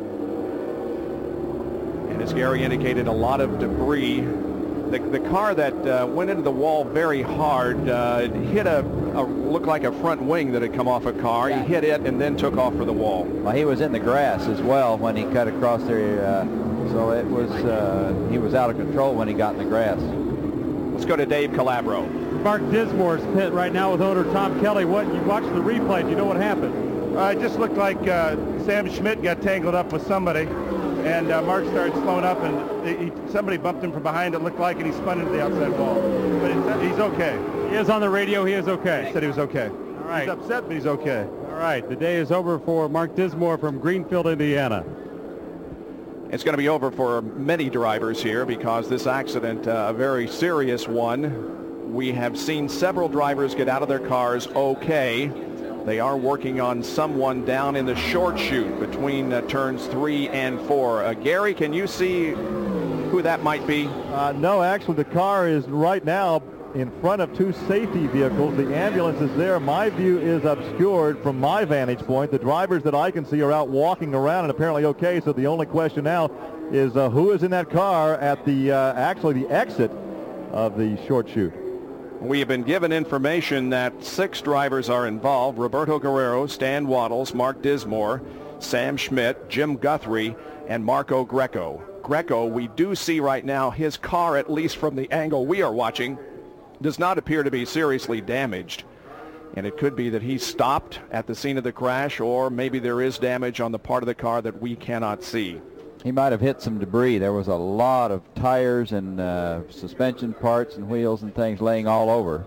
And as Gary indicated, a lot of debris. The car that went into the wall very hard hit looked like a front wing that had come off a car. He hit it and then took off for the wall. Well, he was in the grass as well when he cut across there, so it was he was out of control when he got in the grass. Let's go to Dave Calabro. Mark Dismore's pit right now with owner Tom Kelly. You watched the replay. Do you know what happened? It just looked like Sam Schmidt got tangled up with somebody, and Mark started slowing up, and somebody bumped him from behind, it looked like, and he spun into the outside wall. But he's okay. He is on the radio. He is okay. He said he was okay. All right. He's upset, but he's okay. All right. The day is over for Mark Dismore from Greenfield, Indiana. It's going to be over for many drivers here because this accident, a very serious one. We have seen several drivers get out of their cars okay. They are working on someone down in the short chute between turns 3 and 4. Gary, can you see who that might be? No, actually, the car is right now in front of 2 safety vehicles. The ambulance is there. My view is obscured from my vantage point. The drivers that I can see are out walking around and apparently okay. So the only question now is who is in that car at the actually the exit of the short chute. We have been given information that 6 drivers are involved: Roberto Guerrero, Stan Waddles, Mark Dismore, Sam Schmidt, Jim Guthrie, and Marco Greco. Greco, we do see right now his car, at least from the angle we are watching, does not appear to be seriously damaged. And it could be that he stopped at the scene of the crash, or maybe there is damage on the part of the car that we cannot see. He might have hit some debris. There was a lot of tires and suspension parts and wheels and things laying all over.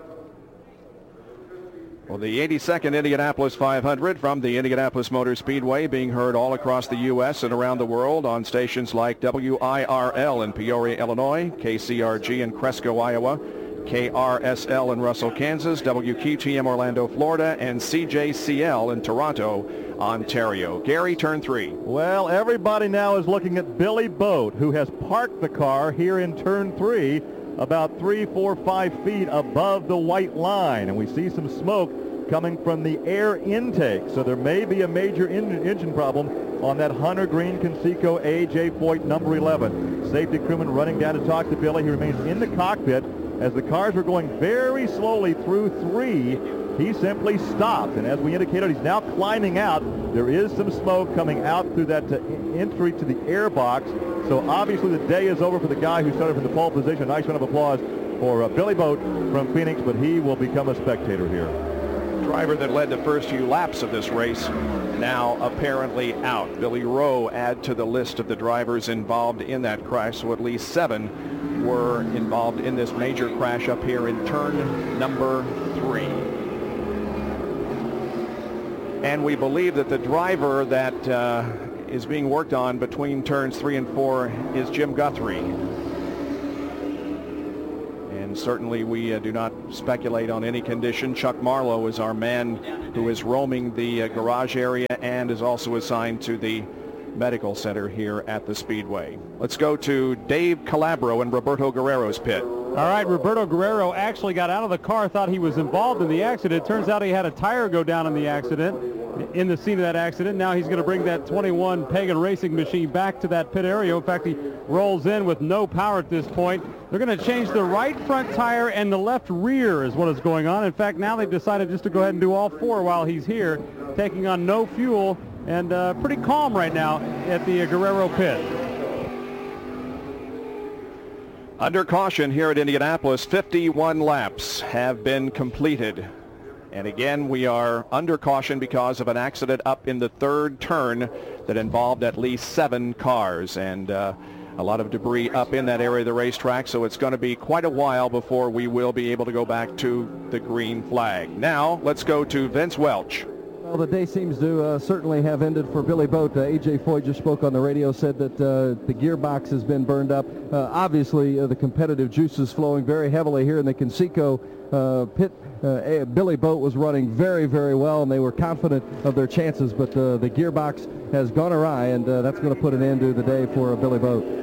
Well, the 82nd Indianapolis 500 from the Indianapolis Motor Speedway being heard all across the U.S. and around the world on stations like WIRL in Peoria, Illinois, KCRG in Cresco, Iowa, KRSL in Russell, Kansas, WQTM Orlando, Florida, and CJCL in Toronto, Ontario. Gary, turn 3. Well, everybody now is looking at Billy Boat, who has parked the car here in turn 3 about 3, 4, 5 feet above the white line. And we see some smoke coming from the air intake. So there may be a major engine problem on that Hunter Green Conseco AJ Foyt number 11. Safety crewman running down to talk to Billy. He remains in the cockpit. As the cars were going very slowly through 3, he simply stopped. And as we indicated, he's now climbing out. There is some smoke coming out through that entry to the air box. So obviously the day is over for the guy who started from the pole position. A nice round of applause for Billy Boat from Phoenix, but he will become a spectator here. Driver that led the first few laps of this race now apparently out. Billy Rowe add to the list of the drivers involved in that crash, so at least 7 were involved in this major crash up here in turn number 3. And we believe that the driver that is being worked on between turns 3 and 4 is Jim Guthrie. And certainly we do not speculate on any condition. Chuck Marlowe is our man who is roaming the garage area and is also assigned to the medical center here at the Speedway. Let's go to Dave Calabro in Roberto Guerrero's pit. All right, Roberto Guerrero actually got out of the car, thought he was involved in the accident. Turns out he had a tire go down in the accident, in the scene of that accident. Now he's going to bring that 21 Pagan Racing machine back to that pit area. In fact, he rolls in with no power at this point. They're going to change the right front tire and the left rear is what is going on. In fact, now they've decided just to go ahead and do all four while he's here, taking on no fuel, and pretty calm right now at the Guerrero pit. Under caution here at Indianapolis, 51 laps have been completed. And again, we are under caution because of an accident up in the third turn that involved at least 7 cars. And a lot of debris up in that area of the racetrack, so it's going to be quite a while before we will be able to go back to the green flag. Now, let's go to Vince Welch. Well, the day seems to certainly have ended for Billy Boat. A.J. Foyt just spoke on the radio, said that the gearbox has been burned up. Obviously, the competitive juices flowing very heavily here in the Conseco pit. Billy Boat was running very, very well, and they were confident of their chances, but the gearbox has gone awry, and that's going to put an end to the day for Billy Boat.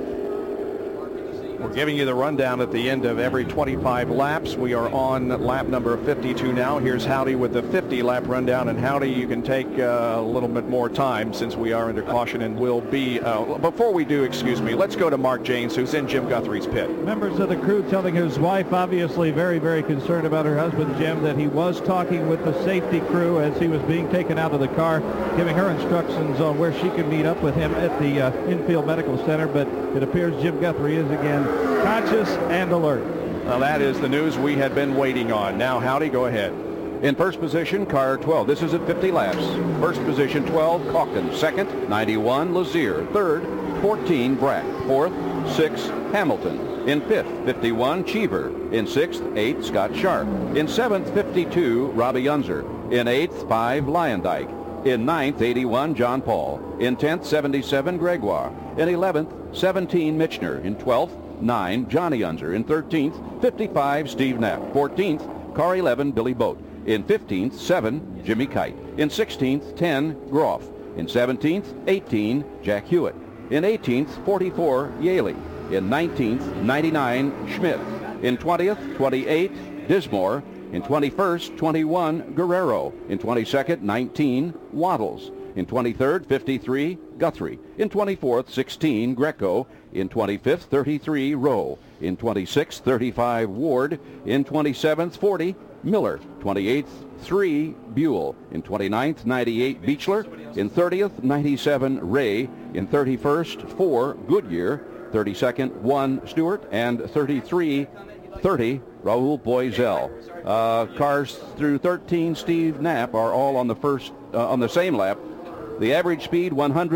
We're giving you the rundown at the end of every 25 laps. We are on lap number 52 now. Here's Howdy with the 50-lap rundown. And Howdy, you can take a little bit more time since we are under caution and will be. Before we do, excuse me, let's go to Mark Janes, who's in Jim Guthrie's pit. Members of the crew telling his wife, obviously very, very concerned about her husband, Jim, that he was talking with the safety crew as he was being taken out of the car, giving her instructions on where she could meet up with him at the infield medical center. But it appears Jim Guthrie is again conscious and alert. Well, that is the news we had been waiting on. Now, Howdy, go ahead. In first position, car 12. This is at 50 laps. First position, 12, Caulkin. Second, 91, Lazier. Third, 14, Brack. Fourth, 6, Hamilton. In fifth, 51, Cheever. In sixth, 8, Scott Sharp. In seventh, 52, Robbie Unser. In eighth, 5, Lyondike. In ninth, 81, John Paul. In 10th, 77, Gregoire. In 11th, 17, Michener. In 12th, 9, Johnny Unser. In 13th, 55, Steve Knapp. 14th, car 11, Billy Boat. In 15th, 7, Jimmy Kite. In 16th, 10, Groff. In 17th, 18, Jack Hewitt. In 18th, 44, Yaley. In 19th, 99, Schmidt. In 20th, 28, Dismore. In 21st, 21, Guerrero. In 22nd, 19, Waddles. In 23rd, 53, Guthrie. In 24th, 16, Greco. In 25th, 33, Rowe. In 26th, 35, Ward. In 27th, 40, Miller. 28th, 3, Buell. In 29th, 98, Beechler. In 30th, 97, Ray. In 31st, 4, Goodyear. 32nd, 1, Stewart. And 33, 30, Raul Boisel. Cars through 13, Steve Knapp, are all on the same lap. The average speed,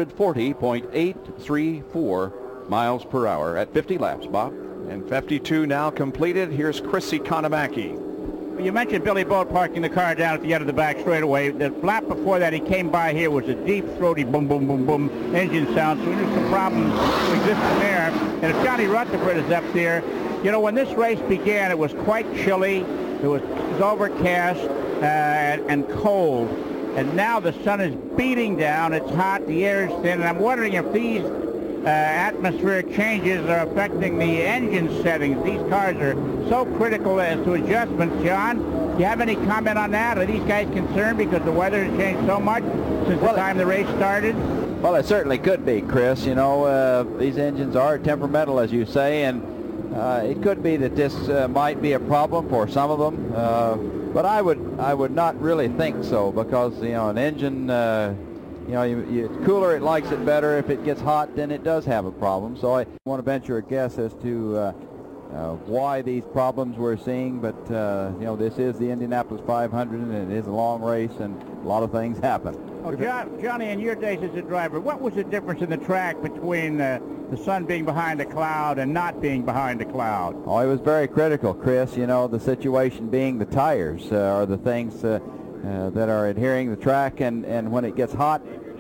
140.834 miles per hour at 50 laps, Bob. And 52 now completed. Here's Chris Economaki. You mentioned Billy Boat parking the car down at the end of the back straightaway. The lap before that he came by here was a deep, throaty boom, boom, boom, boom engine sound. So we knew some problems existed there. And if Johnny Rutherford is up there, you know, when this race began, it was quite chilly. It was overcast and cold. And now the sun is beating down. It's hot. The air is thin. And I'm wondering if these atmospheric changes are affecting the engine settings. These cars are so critical as to adjustments. John, do you have any comment on that? Are these guys concerned because the weather has changed so much since the time the race started? Well, it certainly could be, Chris. You know, these engines are temperamental, as you say, and it could be that this might be a problem for some of them. But I would not really think so, because, you know, an engine, you know, it's cooler, it likes it better. If it gets hot, then it does have a problem. So I want to venture a guess as to why these problems we're seeing. But, you know, this is the Indianapolis 500, and it is a long race, and a lot of things happen. Oh, Johnny, in your days as a driver, what was the difference in the track between the sun being behind a cloud and not being behind a cloud? Oh, it was very critical, Chris. You know, the situation being the tires are the things that are adhering the track, and when it gets hot,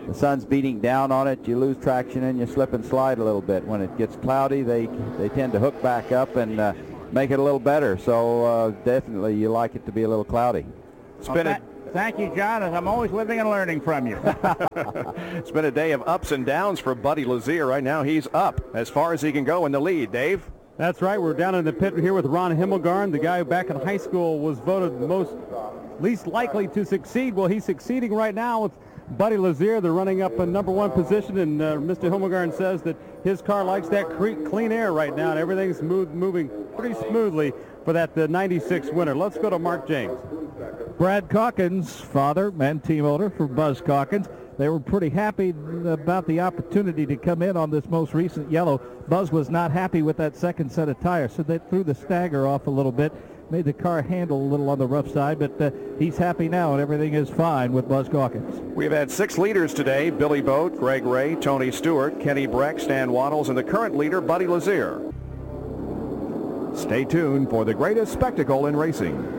the sun's beating down on it, you lose traction and you slip and slide a little bit. When it gets cloudy, they tend to hook back up and make it a little better. So definitely you like it to be a little cloudy. Thank you, John, as I'm always living and learning from you. It's been a day of ups and downs for Buddy Lazier. Right now he's up as far as he can go in the lead. Dave? That's right. We're down in the pit here with Ron Himmelgarn, the guy who back in high school was voted the least likely to succeed. Well, he's succeeding right now with Buddy Lazier. They're running up a number one position, and Mr. Himmelgarn says that his car likes that clean air right now, and everything's moving pretty smoothly for that 96 winner. Let's go to Mark James. Brad Calkins, father and team owner for Buzz Calkins. They were pretty happy about the opportunity to come in on this most recent yellow. Buzz was not happy with that second set of tires, so they threw the stagger off a little bit, made the car handle a little on the rough side, but he's happy now and everything is fine with Buzz Calkins. We've had 6 leaders today: Billy Boat, Greg Ray, Tony Stewart, Kenny Breck, Stan Waddles, and the current leader, Buddy Lazier. Stay tuned for the greatest spectacle in racing.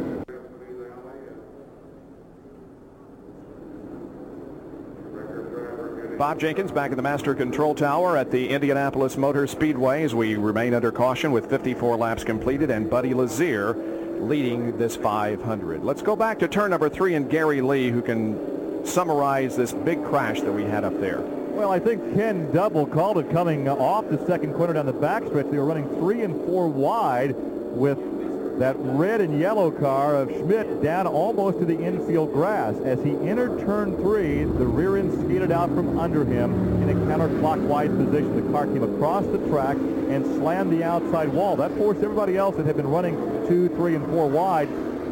Bob Jenkins back in the master control tower at the Indianapolis Motor Speedway as we remain under caution with 54 laps completed, and Buddy Lazier leading this 500. Let's go back to turn number 3 and Gary Lee, who can summarize this big crash that we had up there. Well, I think Ken Double called it coming off the second corner down the backstretch. They were running 3 and 4 wide with that red and yellow car of Schmidt down almost to the infield grass. As he entered turn 3, the rear end skidded out from under him in a counterclockwise position. The car came across the track and slammed the outside wall. That forced everybody else that had been running 2, 3, and 4 wide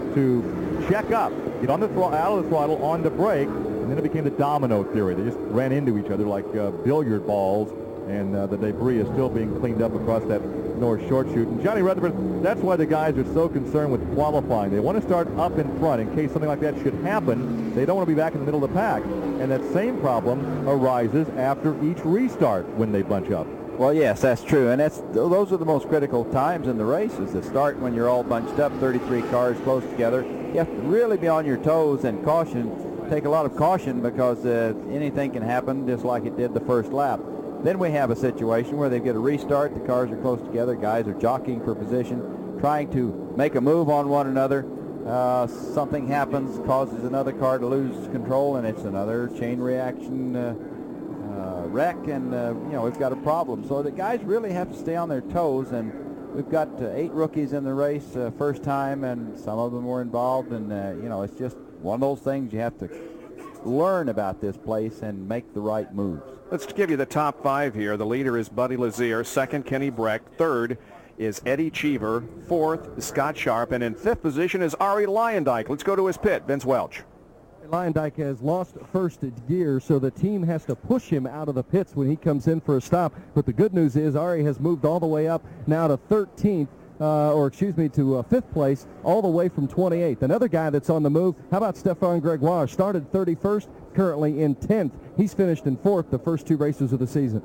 to check up, get on the out of the throttle, on the brake, and then it became the domino theory. They just ran into each other like billiard balls, and the debris is still being cleaned up across that north short chute. And Johnny Rutherford, that's why the guys are so concerned with qualifying. They want to start up in front in case something like that should happen. They don't want to be back in the middle of the pack. And that same problem arises after each restart when they bunch up. Well, yes, that's true, and those are the most critical times in the race, is the start when you're all bunched up, 33 cars close together. You have to really be on your toes and take a lot of caution, because anything can happen just like it did the first lap. Then we have a situation where they get a restart, the cars are close together, guys are jockeying for position, trying to make a move on one another. Something happens, causes another car to lose control, and it's another chain reaction wreck, and we've got a problem. So the guys really have to stay on their toes, and we've got 8 rookies in the race first time, and some of them were involved, and it's just one of those things you have to learn about this place and make the right moves. Let's give you the top 5 here. The leader is Buddy Lazier, second Kenny Breck, third is Eddie Cheever, fourth Scott Sharp, and in 5th position is Ari Luyendyk. Let's go to his pit. Vince Welch. Luyendyk has lost first gear, so the team has to push him out of the pits when he comes in for a stop. But the good news is Ari has moved all the way up now to 13th. To 5th place, all the way from 28th. Another guy that's on the move, how about Stefan Gregoire? Started 31st, currently in 10th. He's finished in 4th the first 2 races of the season.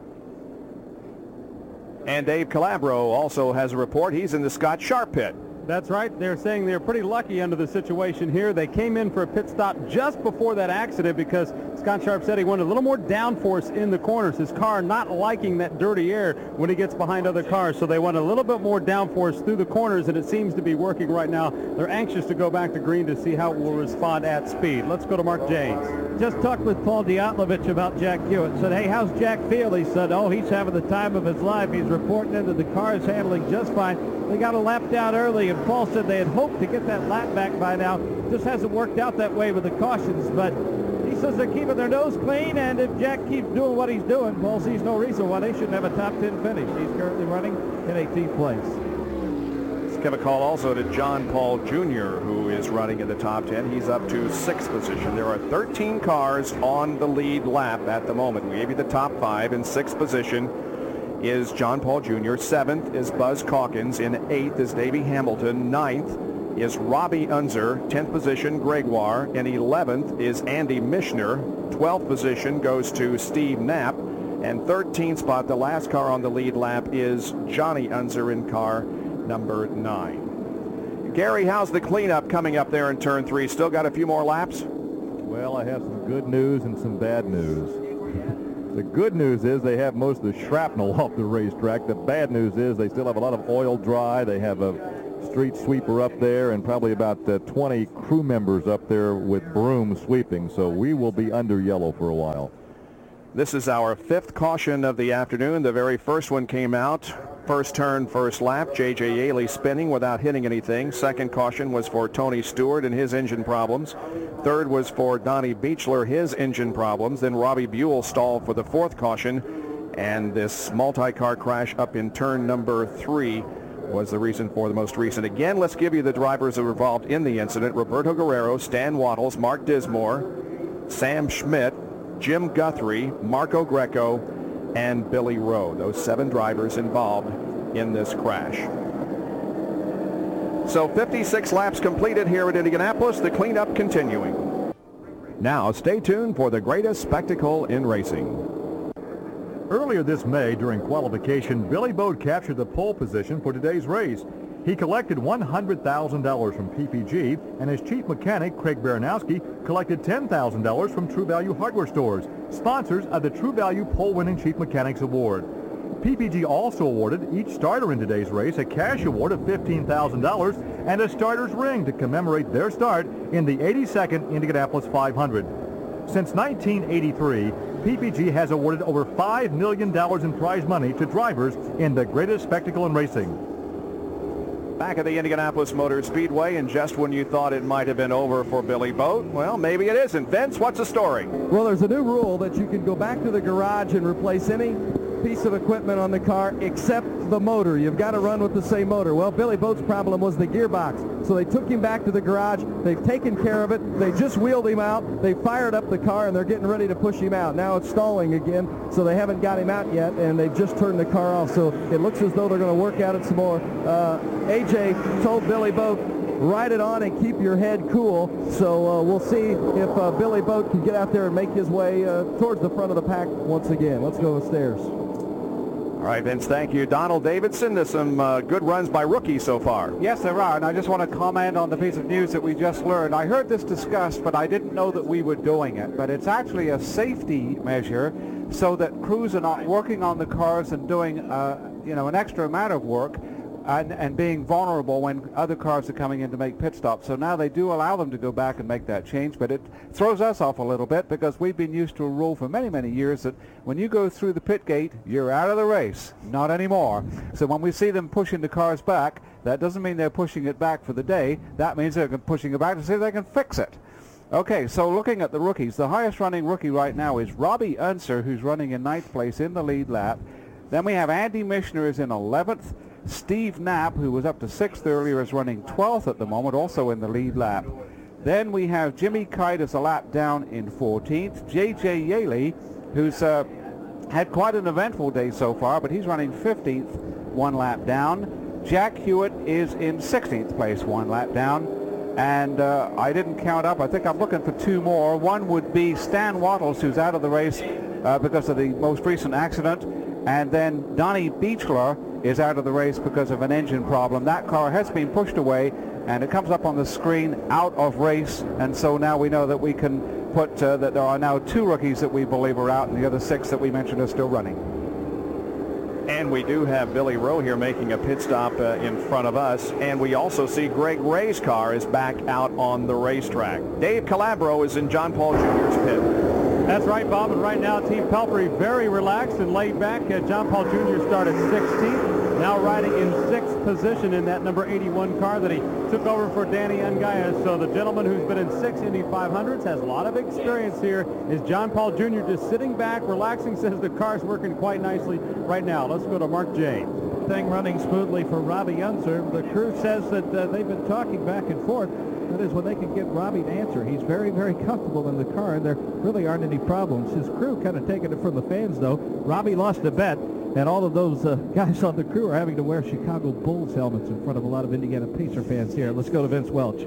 And Dave Calabro also has a report. He's in the Scott Sharp pit. That's right. They're saying they're pretty lucky under the situation here. They came in for a pit stop just before that accident because Scott Sharp said he wanted a little more downforce in the corners. His car not liking that dirty air when he gets behind other cars, so they want a little bit more downforce through the corners, and it seems to be working right now. They're anxious to go back to green to see how it will respond at speed. Let's go to Mark James. Just talked with Paul Diatlovich about Jack Hewitt. Said, hey, how's Jack feel? He said, oh, he's having the time of his life. He's reporting in that the car is handling just fine. They got a lap down early, and Paul said they had hoped to get that lap back by now. Just hasn't worked out that way with the cautions, but he says they're keeping their nose clean, and if Jack keeps doing what he's doing, Paul sees no reason why they shouldn't have a top 10 finish. He's currently running in 18th place. Let's give a call also to John Paul Jr., who is running in the top 10. He's up to 6th position. There are 13 cars on the lead lap at the moment. We gave you the top 5. In 6th position is John Paul Jr. 7th is Buzz Calkins. In 8th is Davey Hamilton. 9th is Robbie Unser. 10th position, Gregoire. In 11th is Andy Michener. 12th position goes to Steve Knapp. And 13th spot, the last car on the lead lap, is Johnny Unser in car number 9. Gary, how's the cleanup coming up there in turn 3? Still got a few more laps? Well, I have some good news and some bad news. The good news is they have most of the shrapnel off the racetrack. The bad news is they still have a lot of oil dry. They have a street sweeper up there and probably about 20 crew members up there with brooms sweeping. So we will be under yellow for a while. This is our 5th caution of the afternoon. The very first one came out. First turn, first lap. J.J. Yaley spinning without hitting anything. Second caution was for Tony Stewart and his engine problems. Third was for Donnie Beechler, his engine problems. Then Robbie Buell stalled for the 4th caution. And this multi-car crash up in turn number 3 was the reason for the most recent. Again, let's give you the drivers who were involved in the incident. Roberto Guerrero, Stan Wattles, Mark Dismore, Sam Schmidt, Jim Guthrie, Marco Greco, and Billy Rowe. Those 7 drivers involved in this crash. So 56 laps completed here at Indianapolis, the cleanup continuing. Now stay tuned for the greatest spectacle in racing. Earlier this May, during qualification, Billy Boat captured the pole position for today's race. He collected $100,000 from PPG, and his chief mechanic, Craig Baranowski, collected $10,000 from True Value Hardware Stores, sponsors of the True Value Pole-Winning Chief Mechanics Award. PPG also awarded each starter in today's race a cash award of $15,000 and a starter's ring to commemorate their start in the 82nd Indianapolis 500. Since 1983, PPG has awarded over $5 million in prize money to drivers in the greatest spectacle in racing. Back at the Indianapolis Motor Speedway, and just when you thought it might have been over for Billy Boat, well, maybe it isn't. Vince, what's the story? Well, there's a new rule that you can go back to the garage and replace any piece of equipment on the car except the motor. You've got to run with the same motor. Well, Billy Boat's problem was the gearbox. So they took him back to the garage. They've taken care of it. They just wheeled him out. They fired up the car, and they're getting ready to push him out. Now it's stalling again, so they haven't got him out yet, and they've just turned the car off. So it looks as though they're going to work out it some more. AJ told Billy Boat, ride it on and keep your head cool. So we'll see if Billy Boat can get out there and make his way towards the front of the pack once again. Let's go upstairs. All right, Vince, thank you. Donald Davidson, there's some good runs by rookies so far. Yes, there are, and I just want to comment on the piece of news that we just learned. I heard this discussed, but I didn't know that we were doing it. But it's actually a safety measure so that crews are not working on the cars and doing, an extra amount of work and being vulnerable when other cars are coming in to make pit stops. So now they do allow them to go back and make that change, but it throws us off a little bit because we've been used to a rule for many, many years that when you go through the pit gate, you're out of the race. Not anymore. So when we see them pushing the cars back, that doesn't mean they're pushing it back for the day. That means they're pushing it back to see if they can fix it. Okay, so looking at the rookies, the highest running rookie right now is Robbie Unser, who's running in 9th place in the lead lap. Then we have Andy Michener is in 11th. Steve Knapp, who was up to 6th earlier, is running 12th at the moment, also in the lead lap. Then we have Jimmy Kite as a lap down in 14th. J.J. Yaley, who's had quite an eventful day so far, but he's running 15th, 1 lap down. Jack Hewitt is in 16th place, 1 lap down. And I didn't count up. I think I'm looking for 2 more. One would be Stan Wattles, who's out of the race because of the most recent accident. And then Donnie Beechler is out of the race because of an engine problem. That car has been pushed away, and it comes up on the screen out of race. And so now we know that we can put that there are now 2 rookies that we believe are out, and the other 6 that we mentioned are still running. And we do have Billy Rowe here making a pit stop in front of us. And we also see Greg Ray's car is back out on the racetrack. Dave Calabro is in John Paul Jr.'s pit. That's right, Bob. And right now, Team Pelphrey very relaxed and laid back. John Paul Jr. started 16th, now riding in 6th position in that number 81 car that he took over for Danny Ungaya. So the gentleman who's been in 6 Indy 500s has a lot of experience here. Is John Paul Jr. just sitting back, relaxing, says the car's working quite nicely right now. Let's go to Mark James. Thing running smoothly for Robbie Unser. The crew says that they've been talking back and forth. That is when they can get Robbie to answer. He's very, very comfortable in the car, and there really aren't any problems. His crew kind of taking it from the fans, though. Robbie lost a bet, and all of those guys on the crew are having to wear Chicago Bulls helmets in front of a lot of Indiana Pacer fans here. Let's go to Vince Welch.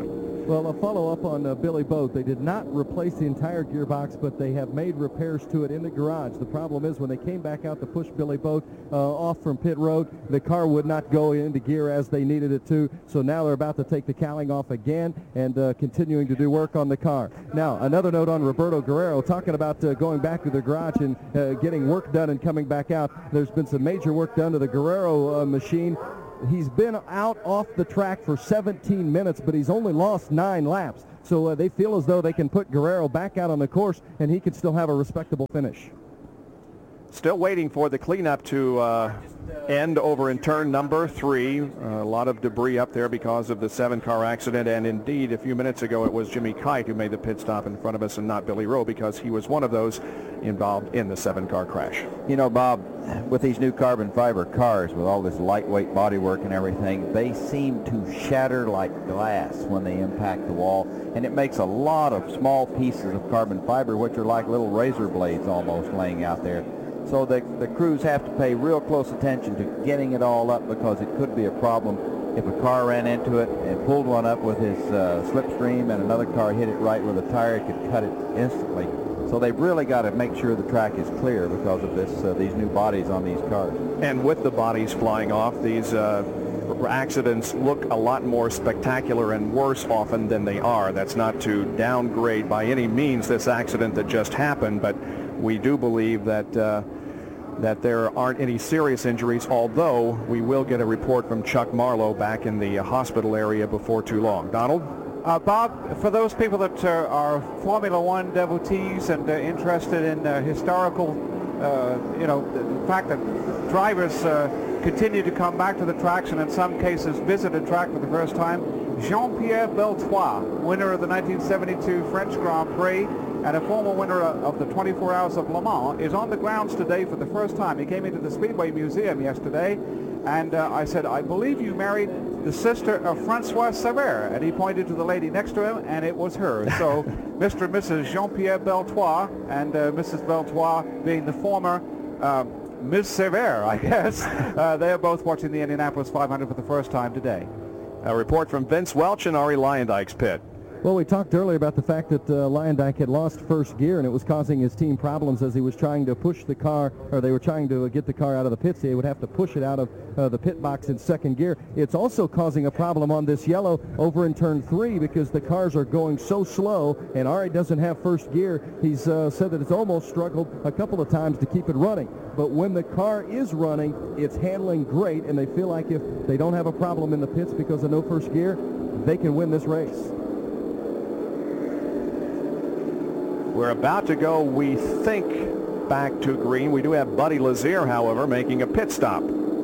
Well, a follow-up on Billy Boat. They did not replace the entire gearbox, but they have made repairs to it in the garage. The problem is when they came back out to push Billy Boat off from pit road, the car would not go into gear as they needed it to. So now they're about to take the cowling off again and continuing to do work on the car. Now, another note on Roberto Guerrero, talking about going back to the garage and getting work done and coming back out. There's been some major work done to the Guerrero machine. He's been out off the track for 17 minutes, but he's only lost 9 laps. So they feel as though they can put Guerrero back out on the course, and he can still have a respectable finish. Still waiting for the cleanup to end over in turn number 3. A lot of debris up there because of the 7-car accident, and indeed a few minutes ago it was Jimmy Kite who made the pit stop in front of us and not Billy Rowe, because he was one of those involved in the 7-car crash. You know, Bob, with these new carbon fiber cars, with all this lightweight bodywork and everything, they seem to shatter like glass when they impact the wall, and it makes a lot of small pieces of carbon fiber, which are like little razor blades almost laying out there. So the crews have to pay real close attention to getting it all up, because it could be a problem if a car ran into it and pulled one up with his slipstream and another car hit it right with a tire. It could cut it instantly. So they've really got to make sure the track is clear because of these new bodies on these cars. And with the bodies flying off, these accidents look a lot more spectacular and worse often than they are. That's not to downgrade by any means this accident that just happened, but we do believe that that there aren't any serious injuries, although we will get a report from Chuck Marlowe back in the hospital area before too long. Donald? Bob, for those people that are Formula One devotees and interested in historical, the fact that drivers continue to come back to the tracks and in some cases visit a track for the first time, Jean-Pierre Beltois, winner of the 1972 French Grand Prix and a former winner of the 24 Hours of Le Mans, is on the grounds today for the first time. He came into the Speedway Museum yesterday, and I said, I believe you married the sister of Francois Sever, and he pointed to the lady next to him, and it was her. So Mr. and Mrs. Jean-Pierre Beltois, and Mrs. Beltois being the former Ms. Sever, I guess. They are both watching the Indianapolis 500 for the first time today. A report from Vince Welch in Ari Leyendijk's pit. Well, we talked earlier about the fact that Leyendijk had lost first gear, and it was causing his team problems as he was trying to push the car, or they were trying to get the car out of the pits. They would have to push it out of the pit box in second gear. It's also causing a problem on this yellow over in turn 3 because the cars are going so slow, and Ari doesn't have first gear. He's said that it's almost struggled a couple of times to keep it running. But when the car is running, it's handling great, and they feel like if they don't have a problem in the pits because of no first gear, they can win this race. We're about to go, we think, back to green. We do have Buddy Lazier, however, making a pit stop.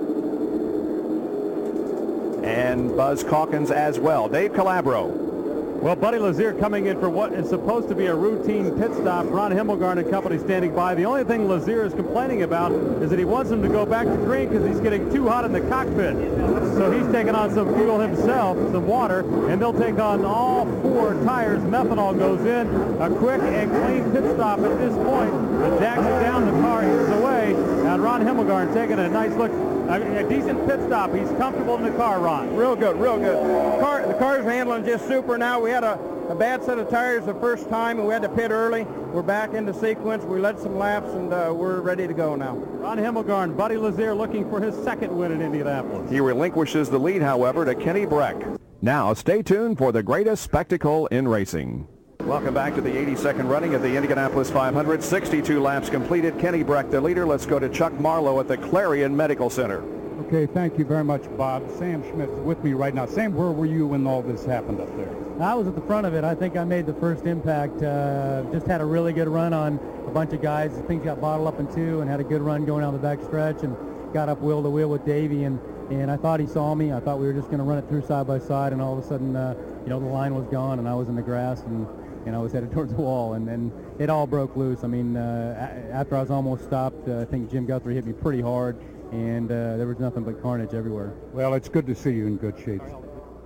And Buzz Calkins as well. Dave Calabro. Well, Buddy Lazier coming in for what is supposed to be a routine pit stop. Ron Himmelgarn and company standing by. The only thing Lazier is complaining about is that he wants him to go back to green because he's getting too hot in the cockpit. So he's taking on some fuel himself, some water, and they'll take on all 4 tires. Methanol goes in. A quick and clean pit stop at this point. The jacks are down, the car is away. And Ron Himmelgarn taking a nice look. A decent pit stop. He's comfortable in the car, Ron. Real good, real good. The car's handling just super now. We had a bad set of tires the first time, and we had to pit early. We're back into sequence. We led some laps, and we're ready to go now. Ron Himmelgarn, Buddy Lazier looking for his second win in Indianapolis. He relinquishes the lead, however, to Kenny Breck. Now, stay tuned for the greatest spectacle in racing. Welcome back to the 82nd running of the Indianapolis 500. 62 laps completed. Kenny Breck, the leader. Let's go to Chuck Marlowe at the Clarion Medical Center. Okay, thank you very much, Bob. Sam Schmidt's with me right now. Sam, where were you when all this happened up there? I was at the front of it. I think I made the first impact. Just had a really good run on a bunch of guys. Things got bottled up in 2 and had a good run going down the back stretch and got up wheel to wheel with Davey. And I thought he saw me. I thought we were just going to run it through side by side, and all of a sudden, the line was gone, and I was in the grass, and I was headed towards the wall, and then it all broke loose. I mean, after I was almost stopped, I think Jim Guthrie hit me pretty hard, and there was nothing but carnage everywhere. Well, it's good to see you in good shape.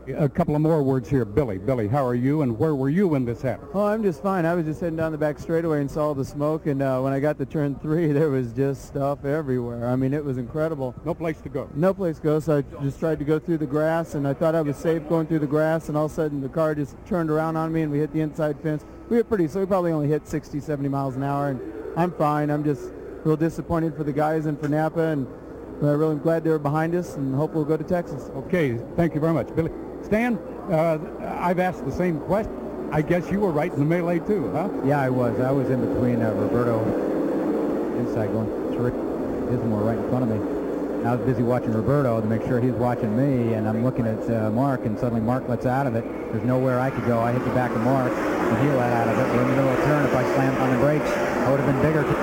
A couple of more words here. Billy, how are you, and where were you when this happened? Oh, I'm just fine. I was just heading down the back straightaway and saw the smoke, and when I got to turn 3, there was just stuff everywhere. I mean, it was incredible. No place to go. No place to go, so I just tried to go through the grass, and I thought I was safe going through the grass, and all of a sudden the car just turned around on me, and we hit the inside fence. We probably only hit 60, 70 miles an hour, and I'm fine. I'm just real disappointed for the guys and for Napa, and I'm really glad they were behind us, and hope we'll go to Texas. Okay, thank you very much, Billy. Stan, I've asked the same question. I guess you were right in the melee too, huh? Yeah, I was. I was in between Roberto inside going through. Dismore right in front of me. I was busy watching Roberto to make sure he's watching me, and I'm looking at Mark, and suddenly Mark lets out of it. There's nowhere I could go. I hit the back of Mark, and he let out of it. We're in the middle of a turn. If I slammed on the brakes, I would have been bigger.